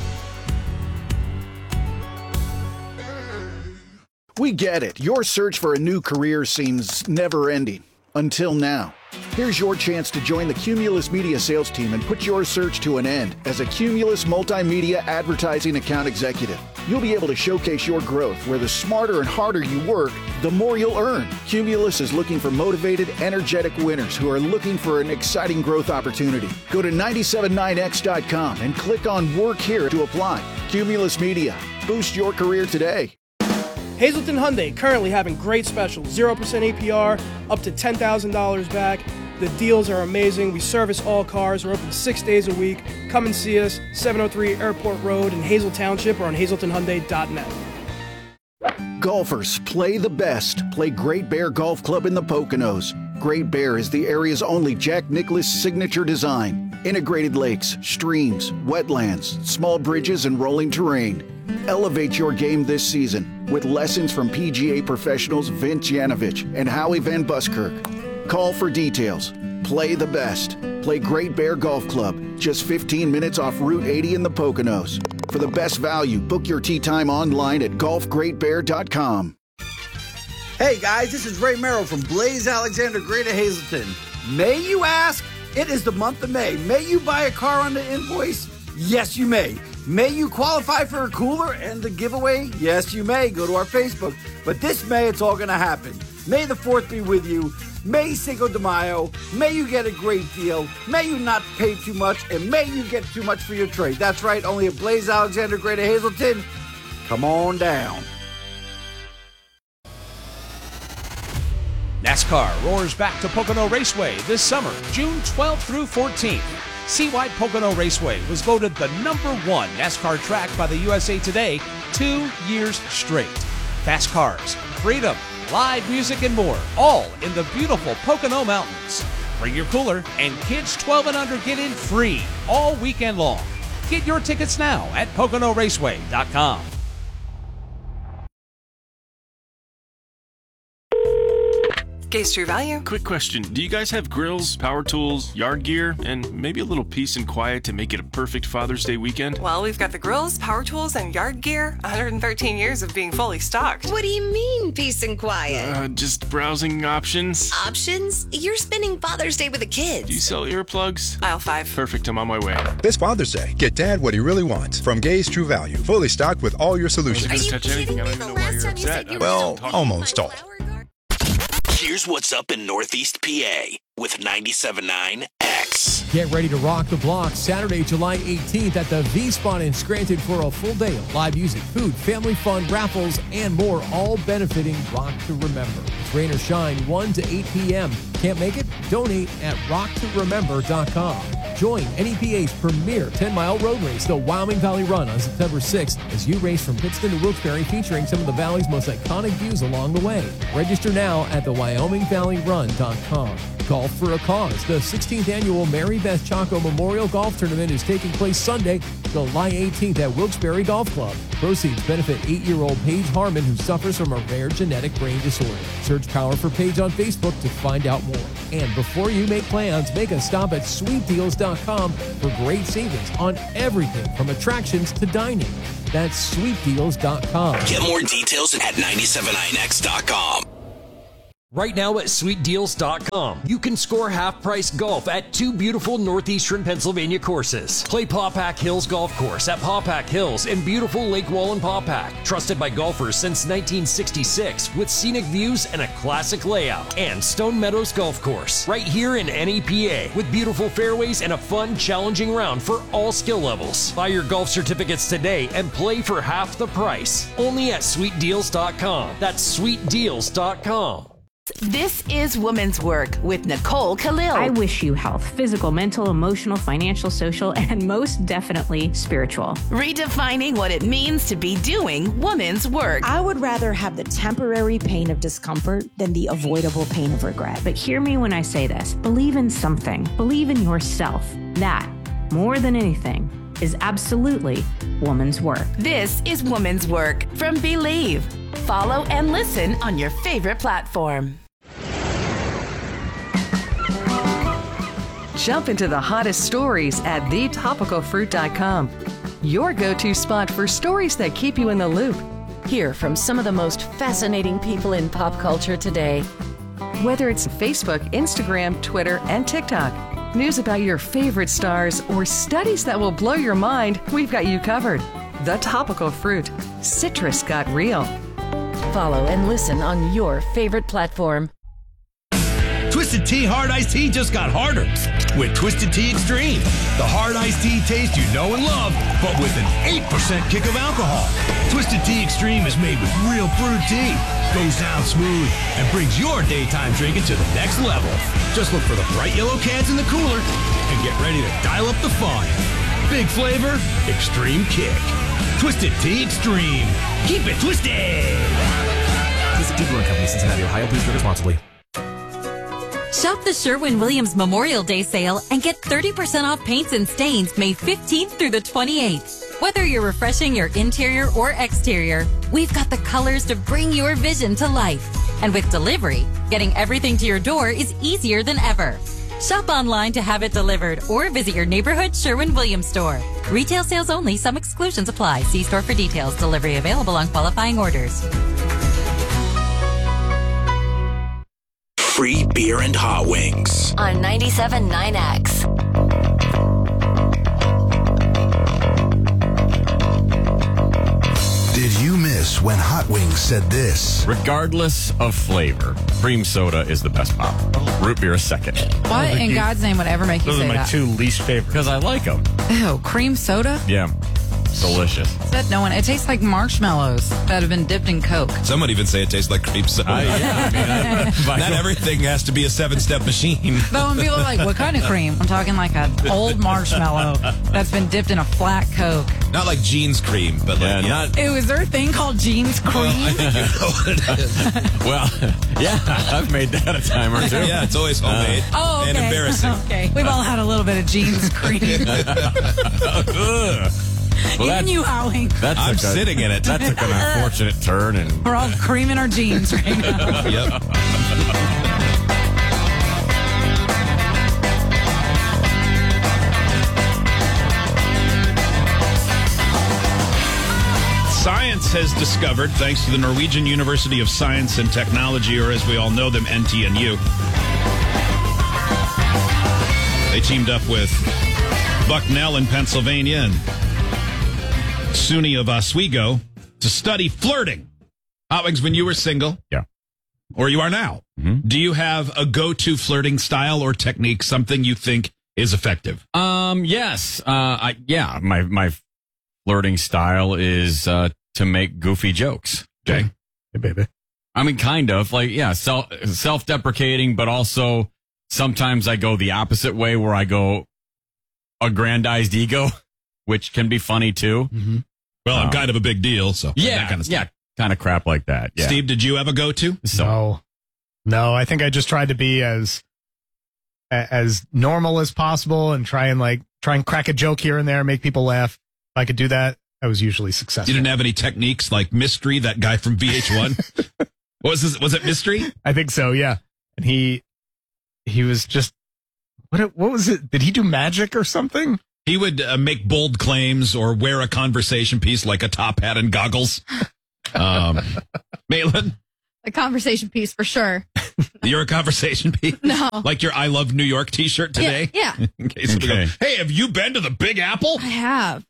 S4: We get it. Your search for a new career seems never-ending. Until now. Here's your chance to join the Cumulus Media sales team and put your search to an end as a Cumulus Multimedia Advertising Account Executive. You'll be able to showcase your growth where the smarter and harder you work, the more you'll earn. Cumulus is looking for motivated, energetic winners who are looking for an exciting growth opportunity. Go to 979x.com and click on Work Here to apply. Cumulus Media. Boost your career today.
S3: Hazleton Hyundai currently having great specials, 0% APR, up to $10,000 back. The deals are amazing. We service all cars. We're open 6 days a week. Come and see us, 703 Airport Road in Hazel Township or on hazeltonhyundai.net.
S4: Golfers, play the best. Play Great Bear Golf Club in the Poconos. Great Bear is the area's only Jack Nicklaus signature design. Integrated lakes, streams, wetlands, small bridges, and rolling terrain. Elevate your game this season with lessons from PGA professionals Vince Yanovich and Howie Van Buskirk. Call for details. Play the best. Play Great Bear Golf Club, just 15 minutes off Route 80 in the Poconos. For the best value, book your tee time online at golfgreatbear.com.
S7: Hey guys, this is Ray Merrill from Blaze Alexander Greater Hazleton. May you ask? It is the month of May. May you buy a car on the invoice? Yes, you may. May you qualify for a cooler and the giveaway? Yes, you may. Go to our Facebook. But this May, it's all going to happen. May the 4th be with you. May Cinco de Mayo. May you get a great deal. May you not pay too much. And may you get too much for your trade. That's right, only at Blaze Alexander Greater Hazleton. Come on down.
S29: NASCAR roars back to Pocono Raceway this summer, June 12th through 14th. Seawide Pocono Raceway was voted the #1 NASCAR track by the USA Today 2 years straight. Fast cars, freedom, live music, and more, all in the beautiful Pocono Mountains. Bring your cooler, and kids 12 and under get in free all weekend long. Get your tickets now at PoconoRaceway.com.
S25: Gaze True Value.
S26: Quick question. Do you guys have grills, power tools, yard gear, and maybe a little peace and quiet to make it a perfect Father's Day weekend?
S25: Well, we've got the grills, power tools, and yard gear. 113 years of being fully stocked.
S6: What do you mean, peace and quiet?
S26: Just browsing options.
S6: Options? You're spending Father's Day with the kids.
S26: Do you sell earplugs?
S25: Aisle 5.
S26: Perfect, I'm on my way.
S28: This Father's Day, get Dad what he really wants from Gaze True Value. Fully stocked with all your solutions.
S25: Are you kidding me? The last time you said you were
S28: Well, almost all.
S30: Here's what's up in Northeast PA with 97.9 X.
S31: Get ready to rock the block Saturday, July 18th at the V-Spot in Scranton for a full day of live music, food, family fun, raffles, and more, all benefiting Rock to Remember. It's rain or shine, 1 to 8 p.m. Can't make it? Donate at rocktoremember.com. Join NEPA's premier 10-mile road race, the Wyoming Valley Run, on September 6th as you race from Pittston to Wilkes-Barre, featuring some of the Valley's most iconic views along the way. Register now at the WyomingValleyRun.com. Golf for a Cause. The 16th annual Mary Beth Chaco Memorial Golf Tournament is taking place Sunday, July 18th at Wilkes-Barre Golf Club. Proceeds benefit 8-year-old Paige Harmon, who suffers from a rare genetic brain disorder. Search Power for Paige on Facebook to find out more. And before you make plans, make a stop at sweetdeals.com for great savings on everything from attractions to dining. That's sweetdeals.com.
S30: Get more details at 979x.com.
S8: Right now at sweetdeals.com, you can score half-price golf at 2 beautiful northeastern Pennsylvania courses. Play Pawpack Hills Golf Course at Pawpack Hills in beautiful Lake Wallen-Pawpack. Trusted by golfers since 1966 with scenic views and a classic layout. And Stone Meadows Golf Course, right here in NEPA, with beautiful fairways and a fun, challenging round for all skill levels. Buy your golf certificates today and play for half the price. Only at sweetdeals.com. That's sweetdeals.com.
S11: This is Woman's Work with Nicole Khalil.
S14: I wish you health, physical, mental, emotional, financial, social, and most definitely spiritual.
S11: Redefining what it means to be doing woman's work.
S16: I would rather have the temporary pain of discomfort than the avoidable pain of regret.
S14: But hear me when I say this. Believe in something. Believe in yourself. That, more than anything, is absolutely woman's work.
S11: This is Woman's Work from Believe. Follow and listen on your favorite platform.
S17: Jump into the hottest stories at thetopicalfruit.com. Your go-to spot for stories that keep you in the loop. Hear from some of the most fascinating people in pop culture today. Whether it's Facebook, Instagram, Twitter, and TikTok, news about your favorite stars, or studies that will blow your mind, we've got you covered. The Topical Fruit. Citrus got real. Follow and listen on your favorite platform.
S18: Twisted Tea Hard Iced Tea just got harder with Twisted Tea Extreme. The hard iced tea taste you know and love, but with an 8% kick of alcohol. Twisted Tea Extreme is made with real brewed tea, goes down smooth, and brings your daytime drinking to the next level. Just look for the bright yellow cans in the cooler and get ready to dial up the fun. Big flavor, extreme kick. Twisted Tea Extreme. Keep it twisted.
S19: Twisted Tea Brewing Company, Cincinnati, Ohio. Please drink responsibly.
S5: Shop the Sherwin-Williams Memorial Day sale and get 30% off paints and stains May 15th through the 28th. Whether you're refreshing your interior or exterior, we've got the colors to bring your vision to life. And with delivery, getting everything to your door is easier than ever. Shop online to have it delivered or visit your neighborhood Sherwin-Williams store. Retail sales only. Some exclusions apply. See store for details. Delivery available on qualifying orders.
S30: Free beer and hot wings
S27: on 97.9X.
S9: Did you miss when Hot Wings said this?
S15: Regardless of flavor, cream soda is the best pop. Root beer is second.
S13: What in God's name would ever make you say that?
S1: Those are my two least favorite.
S15: Because I like them.
S13: Ew, cream soda?
S15: Yeah. Delicious.
S13: Said no one. It tastes like marshmallows that have been dipped in Coke.
S12: Some would even say it tastes like cream soda. Not everything has to be a 7-step machine.
S13: But when people are like, what kind of cream? I'm talking like an old marshmallow that's been dipped in a flat Coke.
S12: Not like Jeans cream, but like not.
S13: Ew, is there a thing called Jeans cream?
S12: Well, I think you know what it is.
S15: Well, yeah, I've made that a time or two.
S12: Yeah, it's always homemade and embarrassing.
S13: Okay, we've all had a little bit of Jeans cream.
S15: Well,
S13: even you, Howie.
S12: I'm sitting in it.
S15: That took an unfortunate turn, and
S13: we're all creaming our jeans right now.
S12: Yep. Science has discovered, thanks to the Norwegian University of Science and Technology, or as we all know them, NTNU. They teamed up with Bucknell in Pennsylvania and SUNY of Oswego to study flirting. Hot Wings, when you were single, or you are now, do you have a go-to flirting style or technique, something you think is effective?
S15: Yes. My flirting style is to make goofy jokes.
S12: Okay.
S1: Hey, baby.
S15: I mean, kind of like, self-deprecating, but also sometimes I go the opposite way where I go aggrandized ego, which can be funny too.
S12: Mm-hmm. Well, I'm kind of a big deal, so that kind of stuff.
S15: Kind of crap like that. Yeah.
S12: Steve, did you have a go-to?
S1: No, I think I just tried to be as as normal as possible and try and crack a joke here and there, make people laugh. If I could do that, I was usually successful.
S12: You didn't have any techniques like Mystery, that guy from VH1? Was it Mystery?
S1: I think so, yeah. And he was just, what was it? Did he do magic or something?
S12: He would make bold claims or wear a conversation piece like a top hat and goggles. Maitland?
S2: A conversation piece for sure.
S12: You're a conversation piece?
S2: No.
S12: Like your I Love New York t-shirt today?
S2: Yeah.
S12: In case we go, hey, have you been to the Big Apple?
S2: I have.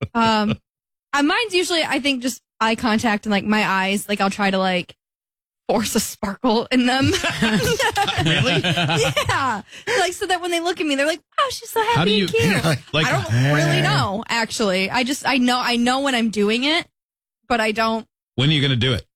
S2: Mine's usually, I think, just eye contact and like my eyes. Like I'll try to like force a sparkle in them.
S12: Really?
S2: Yeah. Like so that when they look at me, they're like, "Wow, she's so happy and cute."
S12: Like,
S2: I don't really know. Actually, I know when I'm doing it, but I don't.
S12: When are you going to do it?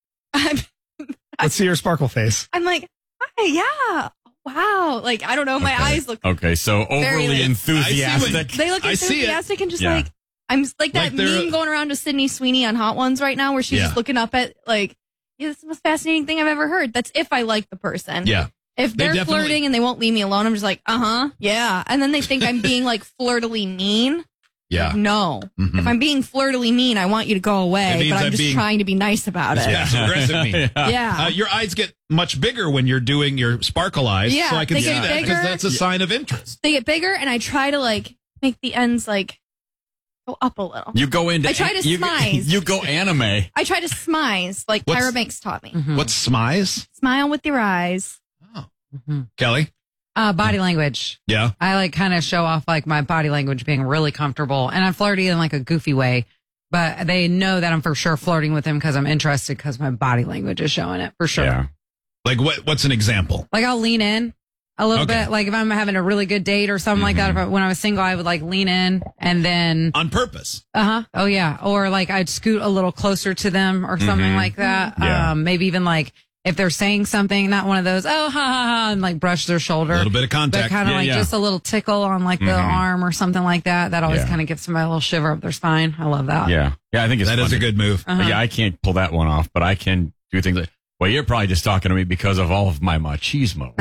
S1: Let's see your sparkle face.
S2: I'm like, "Hi, yeah, wow." Like I don't know. My eyes look
S15: okay. So overly enthusiastic.
S2: They look enthusiastic and just like I'm like that meme going around to Sydney Sweeney on Hot Ones right now, where she's just looking up at like. Yeah, this is the most fascinating thing I've ever heard. That's if I like the person.
S12: Yeah.
S2: If they're flirting and they won't leave me alone, I'm just like, yeah. And then they think I'm being like flirtily mean.
S12: Yeah.
S2: Like, no. Mm-hmm. If I'm being flirtily mean, I want you to go away, but I'm just trying to be nice about it.
S12: Yeah, aggressive mean.
S2: Yeah.
S12: Your eyes get much bigger when you're doing your sparkle eyes.
S2: Yeah,
S12: so I can
S2: they
S12: see
S2: get
S12: that because
S2: bigger.
S12: that's a sign of interest.
S2: They get bigger, and I try to like make the ends like go up a little.
S15: You go into.
S2: I try to smize.
S15: You go anime.
S2: I try to smize, like Tyra Banks taught me.
S12: Mm-hmm. What's smize?
S2: Smile with your eyes.
S12: Oh, Kelly.
S13: Body language.
S12: Yeah,
S13: I like kind of show off like my body language being really comfortable, and I'm flirty in like a goofy way. But they know that I'm for sure flirting with them because I'm interested because my body language is showing it for sure.
S15: Yeah.
S12: Like what's an example?
S13: Like I'll lean in a little bit. Like if I'm having a really good date or something like that. When I was single, I would like lean in and then
S12: on purpose.
S13: Oh yeah. Or like I'd scoot a little closer to them or something like that.
S15: Yeah.
S13: Maybe even like if they're saying something, not one of those, oh, ha, ha, ha, and like brush their shoulder.
S12: A little bit of contact.
S13: But kind of just a little tickle on like the arm or something like that. That always
S15: Yeah.
S13: kind of gives somebody a little shiver up their spine. I love that.
S15: Yeah. I think
S12: that is a good move.
S15: Yeah, I can't pull that one off, but I can do things like, well, you're probably just talking to me because of all of my machismo.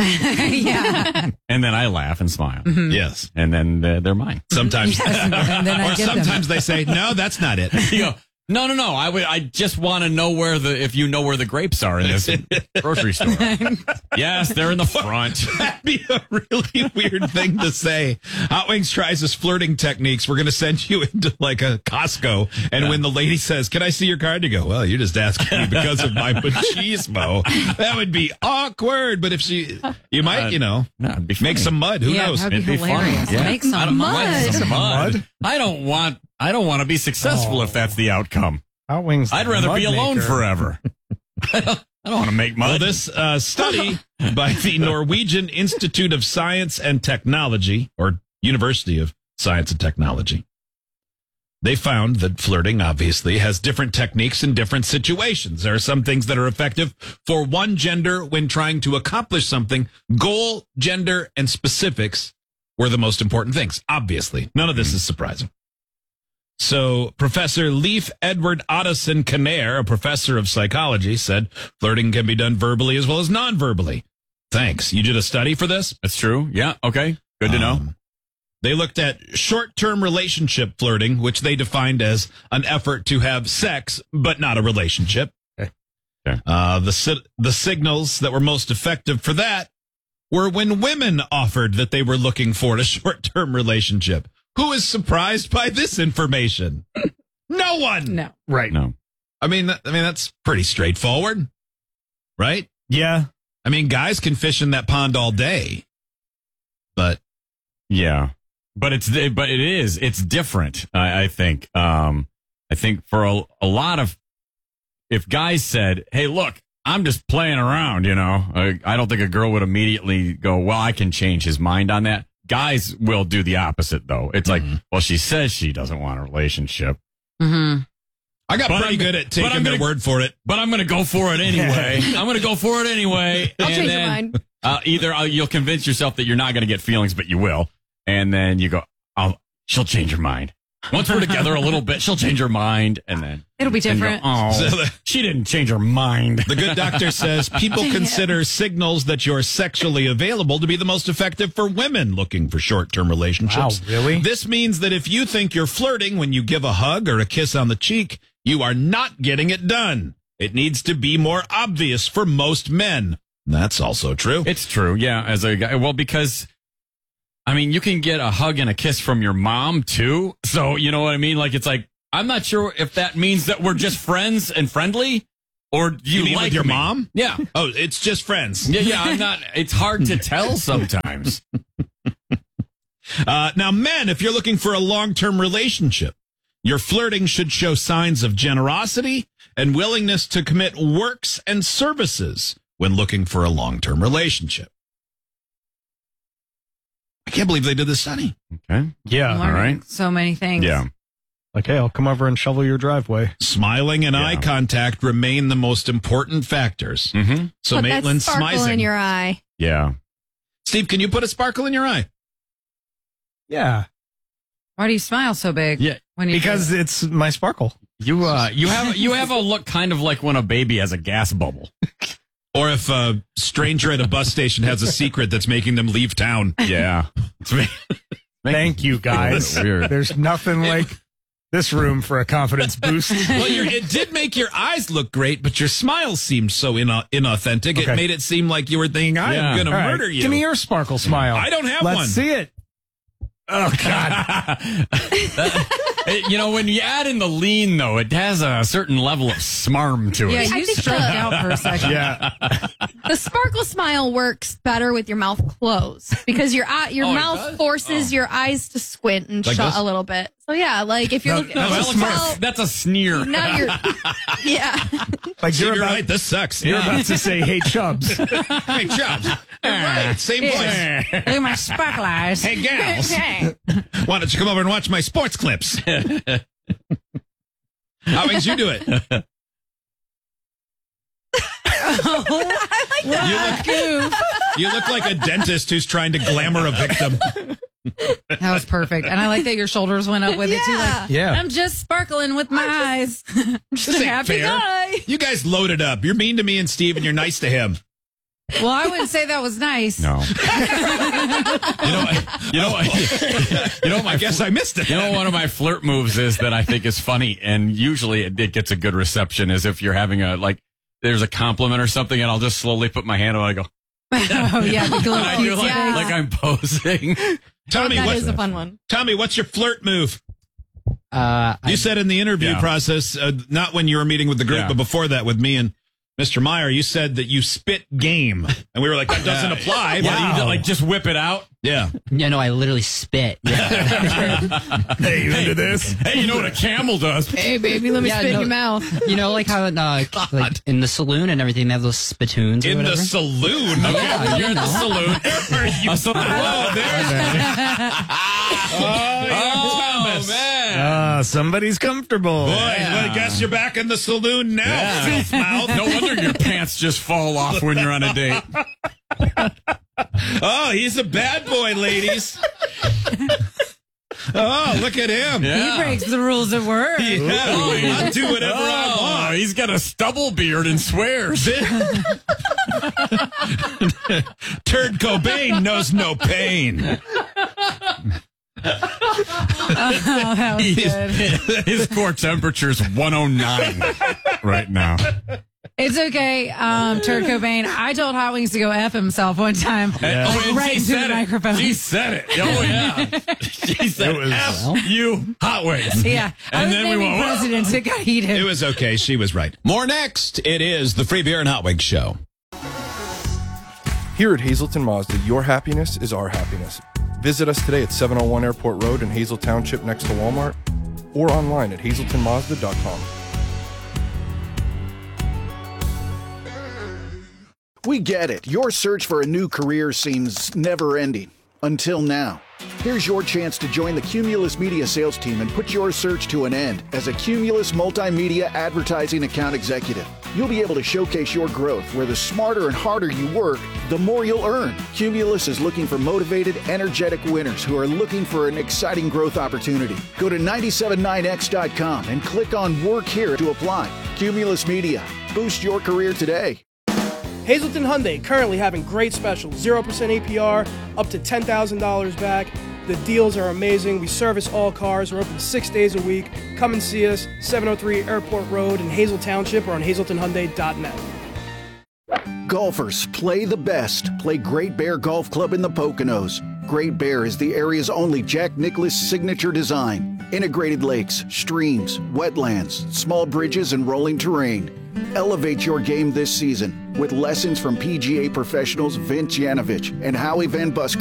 S13: Yeah.
S15: And then I laugh and smile.
S12: Yes.
S15: And then they're mine.
S12: Sometimes.
S13: And then I
S12: Or
S13: get them.
S12: sometimes they say, no, that's not it.
S15: You go, no. I just want to know if you know where the grapes are in this grocery store. Yes, they're in the front.
S12: That'd be a really weird thing to say. Hot Wings tries his flirting techniques. We're going to send you into like a Costco. And when the lady says, can I see your card? You go, well, you're just asking me because of my machismo. That would be awkward. But if you might, make some mud. Who knows?
S13: That'd be hilarious.
S15: Fun. Yeah.
S13: Make some mud.
S15: Some mud. I don't want to be successful if that's the outcome.
S1: Hot Wings.
S15: I'd rather be alone
S1: maker.
S15: forever. I don't want to make mud.
S12: Well, this study by the Norwegian Institute of Science and Technology, or University of Science and Technology, they found that flirting obviously has different techniques in different situations. There are some things that are effective for one gender when trying to accomplish something. Goal, gender, and specifics were the most important things. Obviously, none of this is surprising. So Professor Leif Edward Ottoson Kanair, a professor of psychology, said flirting can be done verbally as well as non-verbally. Thanks. You did a study for this?
S15: That's true. Yeah. Okay. Good to know.
S12: They looked at short-term relationship flirting, which they defined as an effort to have sex, but not a relationship.
S15: Okay.
S12: The signals that were most effective for that were when women offered that they were looking for a short-term relationship. Who is surprised by this information? No one.
S13: No.
S1: Right.
S15: No.
S12: I mean, that's pretty straightforward, right?
S1: Yeah.
S12: I mean, guys can fish in that pond all day, but
S15: yeah, but it's different. I think. I think for a lot of, if guys said, "Hey, look, I'm just playing around," I don't think a girl would immediately go, "Well, I can change his mind on that." Guys will do the opposite, though. It's like, well, she says she doesn't want a relationship.
S13: Mm-hmm.
S12: I got pretty good at taking their word for it.
S15: But I'm going to go for it anyway. I'm going to go for it anyway.
S2: I'll change your mind.
S15: Either you'll convince yourself that you're not going to get feelings, but you will. And then you go, she'll change her mind. Once we're together a little bit, she'll change her mind, and then
S13: it'll be different.
S15: She didn't change her mind.
S12: The good doctor says people consider signals that you're sexually available to be the most effective for women looking for short-term relationships.
S1: Wow, really?
S12: This means that if you think you're flirting when you give a hug or a kiss on the cheek, you are not getting it done. It needs to be more obvious for most men. That's also true.
S15: It's true, yeah. As a guy, well, because I mean, you can get a hug and a kiss from your mom too. So you know what I mean? Like, it's like, I'm not sure if that means that we're just friends and friendly, or do you
S12: mean
S15: like
S12: with your
S15: me?
S12: mom?
S15: Yeah.
S12: Oh, it's just friends.
S15: Yeah. I'm not. It's hard to tell sometimes.
S12: Now, men, if you're looking for a long-term relationship, your flirting should show signs of generosity and willingness to commit works and services when looking for a long-term relationship. I can't believe they did this study.
S15: Okay.
S1: Yeah.
S15: All right.
S13: So many things.
S15: Yeah.
S1: Like, hey, I'll come over and shovel your driveway.
S12: Smiling and eye contact remain the most important factors.
S15: Mm-hmm.
S12: So
S2: put
S12: Maitland's
S2: that sparkle
S12: smizing.
S2: in your eye.
S15: Yeah.
S12: Steve, can you put a sparkle in your eye?
S1: Yeah.
S13: Why do you smile so big?
S15: Yeah.
S1: Because it's my sparkle.
S15: You have a look kind of like when a baby has a gas bubble.
S12: Or if a stranger at a bus station has a secret that's making them leave town.
S15: Yeah.
S1: Thank you, guys.
S15: Weird.
S1: There's nothing like this room for a confidence boost.
S12: Well, it did make your eyes look great, but your smile seemed so inauthentic.
S1: Okay.
S12: It made it seem like you were thinking, I am going to murder you.
S1: Give me your sparkle smile.
S12: I don't have
S1: Let's
S12: one.
S1: see it. Oh, God.
S15: When you add in the lean, though, it has a certain level of smarm to it.
S13: Yeah, you struck out for a second.
S1: Yeah.
S2: The sparkle smile works better with your mouth closed because your mouth forces your eyes to squint and
S12: Like
S2: shut
S12: this?
S2: a little bit. So yeah, like if you're looking,
S15: That's a sneer.
S2: now you're, yeah.
S1: Like
S12: You're right. This sucks.
S1: You're about to say, hey, Chubbs.
S12: Hey, Chubbs. You're right. Same voice.
S13: Look at my sparkle eyes.
S12: Hey, gals. Why don't you come over and watch my sports clips? How would you do it? You look like a dentist who's trying to glamour a victim.
S13: That was perfect. And I like that your shoulders went up with it too. Like,
S1: Yeah.
S13: I'm just sparkling with my eyes. Just
S12: This
S13: a
S12: ain't
S13: happy
S12: fair.
S13: guy.
S12: You guys loaded up. You're mean to me and Steve, and you're nice to him.
S13: Well, I wouldn't say that was nice.
S15: No.
S12: I guess I missed it.
S15: You know, one of my flirt moves is that I think is funny, and usually it gets a good reception, is if you're having there's a compliment or something, and I'll just slowly put my hand on it and I go,
S13: Oh, yeah. The little
S15: I do
S13: cutesy
S15: like
S13: eyes.
S15: I'm posing.
S12: Tommy,
S2: That is a fun one.
S12: Tommy, what's your flirt move? You said in the interview process, not when you were meeting with the group, but before that with me and Mr. Meyer, you said that you spit game. And we were like, that doesn't apply.
S15: Yeah, you just whip it out?
S12: Yeah.
S3: Yeah, no, I literally spit.
S12: Hey, you into this?
S15: Hey, you know what a camel does?
S2: Hey, baby, let me spit in your mouth.
S3: You know, like how like in the saloon and everything, they have those spittoons.
S12: In
S3: or
S12: the
S3: whatever?
S12: saloon?
S3: Yeah,
S12: You're in the saloon. Whoa,
S15: Oh, man.
S1: Somebody's comfortable.
S12: Boy, I guess you're back in the saloon now, filth mouth.
S15: No wonder your pants just fall off when you're on a date.
S12: Oh, he's a bad boy, ladies. Oh, look at him.
S15: Yeah.
S13: He breaks the rules at work.
S12: Yeah, I'll do whatever I want.
S15: He's got a stubble beard and swears.
S12: Turd Cobain knows no pain.
S13: Oh, that was good.
S15: His core temperature is 109 right now.
S13: It's okay, Turd Cobain. I told Hot Wings to go F himself one time.
S15: And
S13: Right into the microphone.
S15: He said it. Oh, yeah. He said, F you, Hot Wings.
S13: Yeah. I
S15: And
S13: was
S15: then we
S13: naming
S15: went,
S13: presidents. It got heated.
S12: It was okay. She was right. More next. It is the Free Beer and Hot Wings Show.
S28: Here at Hazleton Mazda, your happiness is our happiness. Visit us today at 701 Airport Road in Hazel Township next to Walmart or online at hazeltonmazda.com.
S4: We get it. Your search for a new career seems never-ending. Until now. Here's your chance to join the Cumulus Media sales team and put your search to an end as a Cumulus Multimedia Advertising Account Executive. You'll be able to showcase your growth where the smarter and harder you work, the more you'll earn. Cumulus is looking for motivated, energetic winners who are looking for an exciting growth opportunity. Go to 979x.com and click on Work Here to apply. Cumulus Media. Boost your career today.
S6: Hazleton Hyundai currently having great specials. 0% APR, up to $10,000 back. The deals are amazing. We service all cars. We're open 6 days a week. Come and see us, 703 Airport Road in Hazel Township or on HazletonHyundai.net.
S4: Golfers, play the best. Play Great Bear Golf Club in the Poconos. Great Bear is the area's only Jack Nicklaus signature design. Integrated lakes, streams, wetlands, small bridges, and rolling terrain. Elevate your game this season with lessons from PGA professionals Vince Yanovich and Howie Van Buskirk.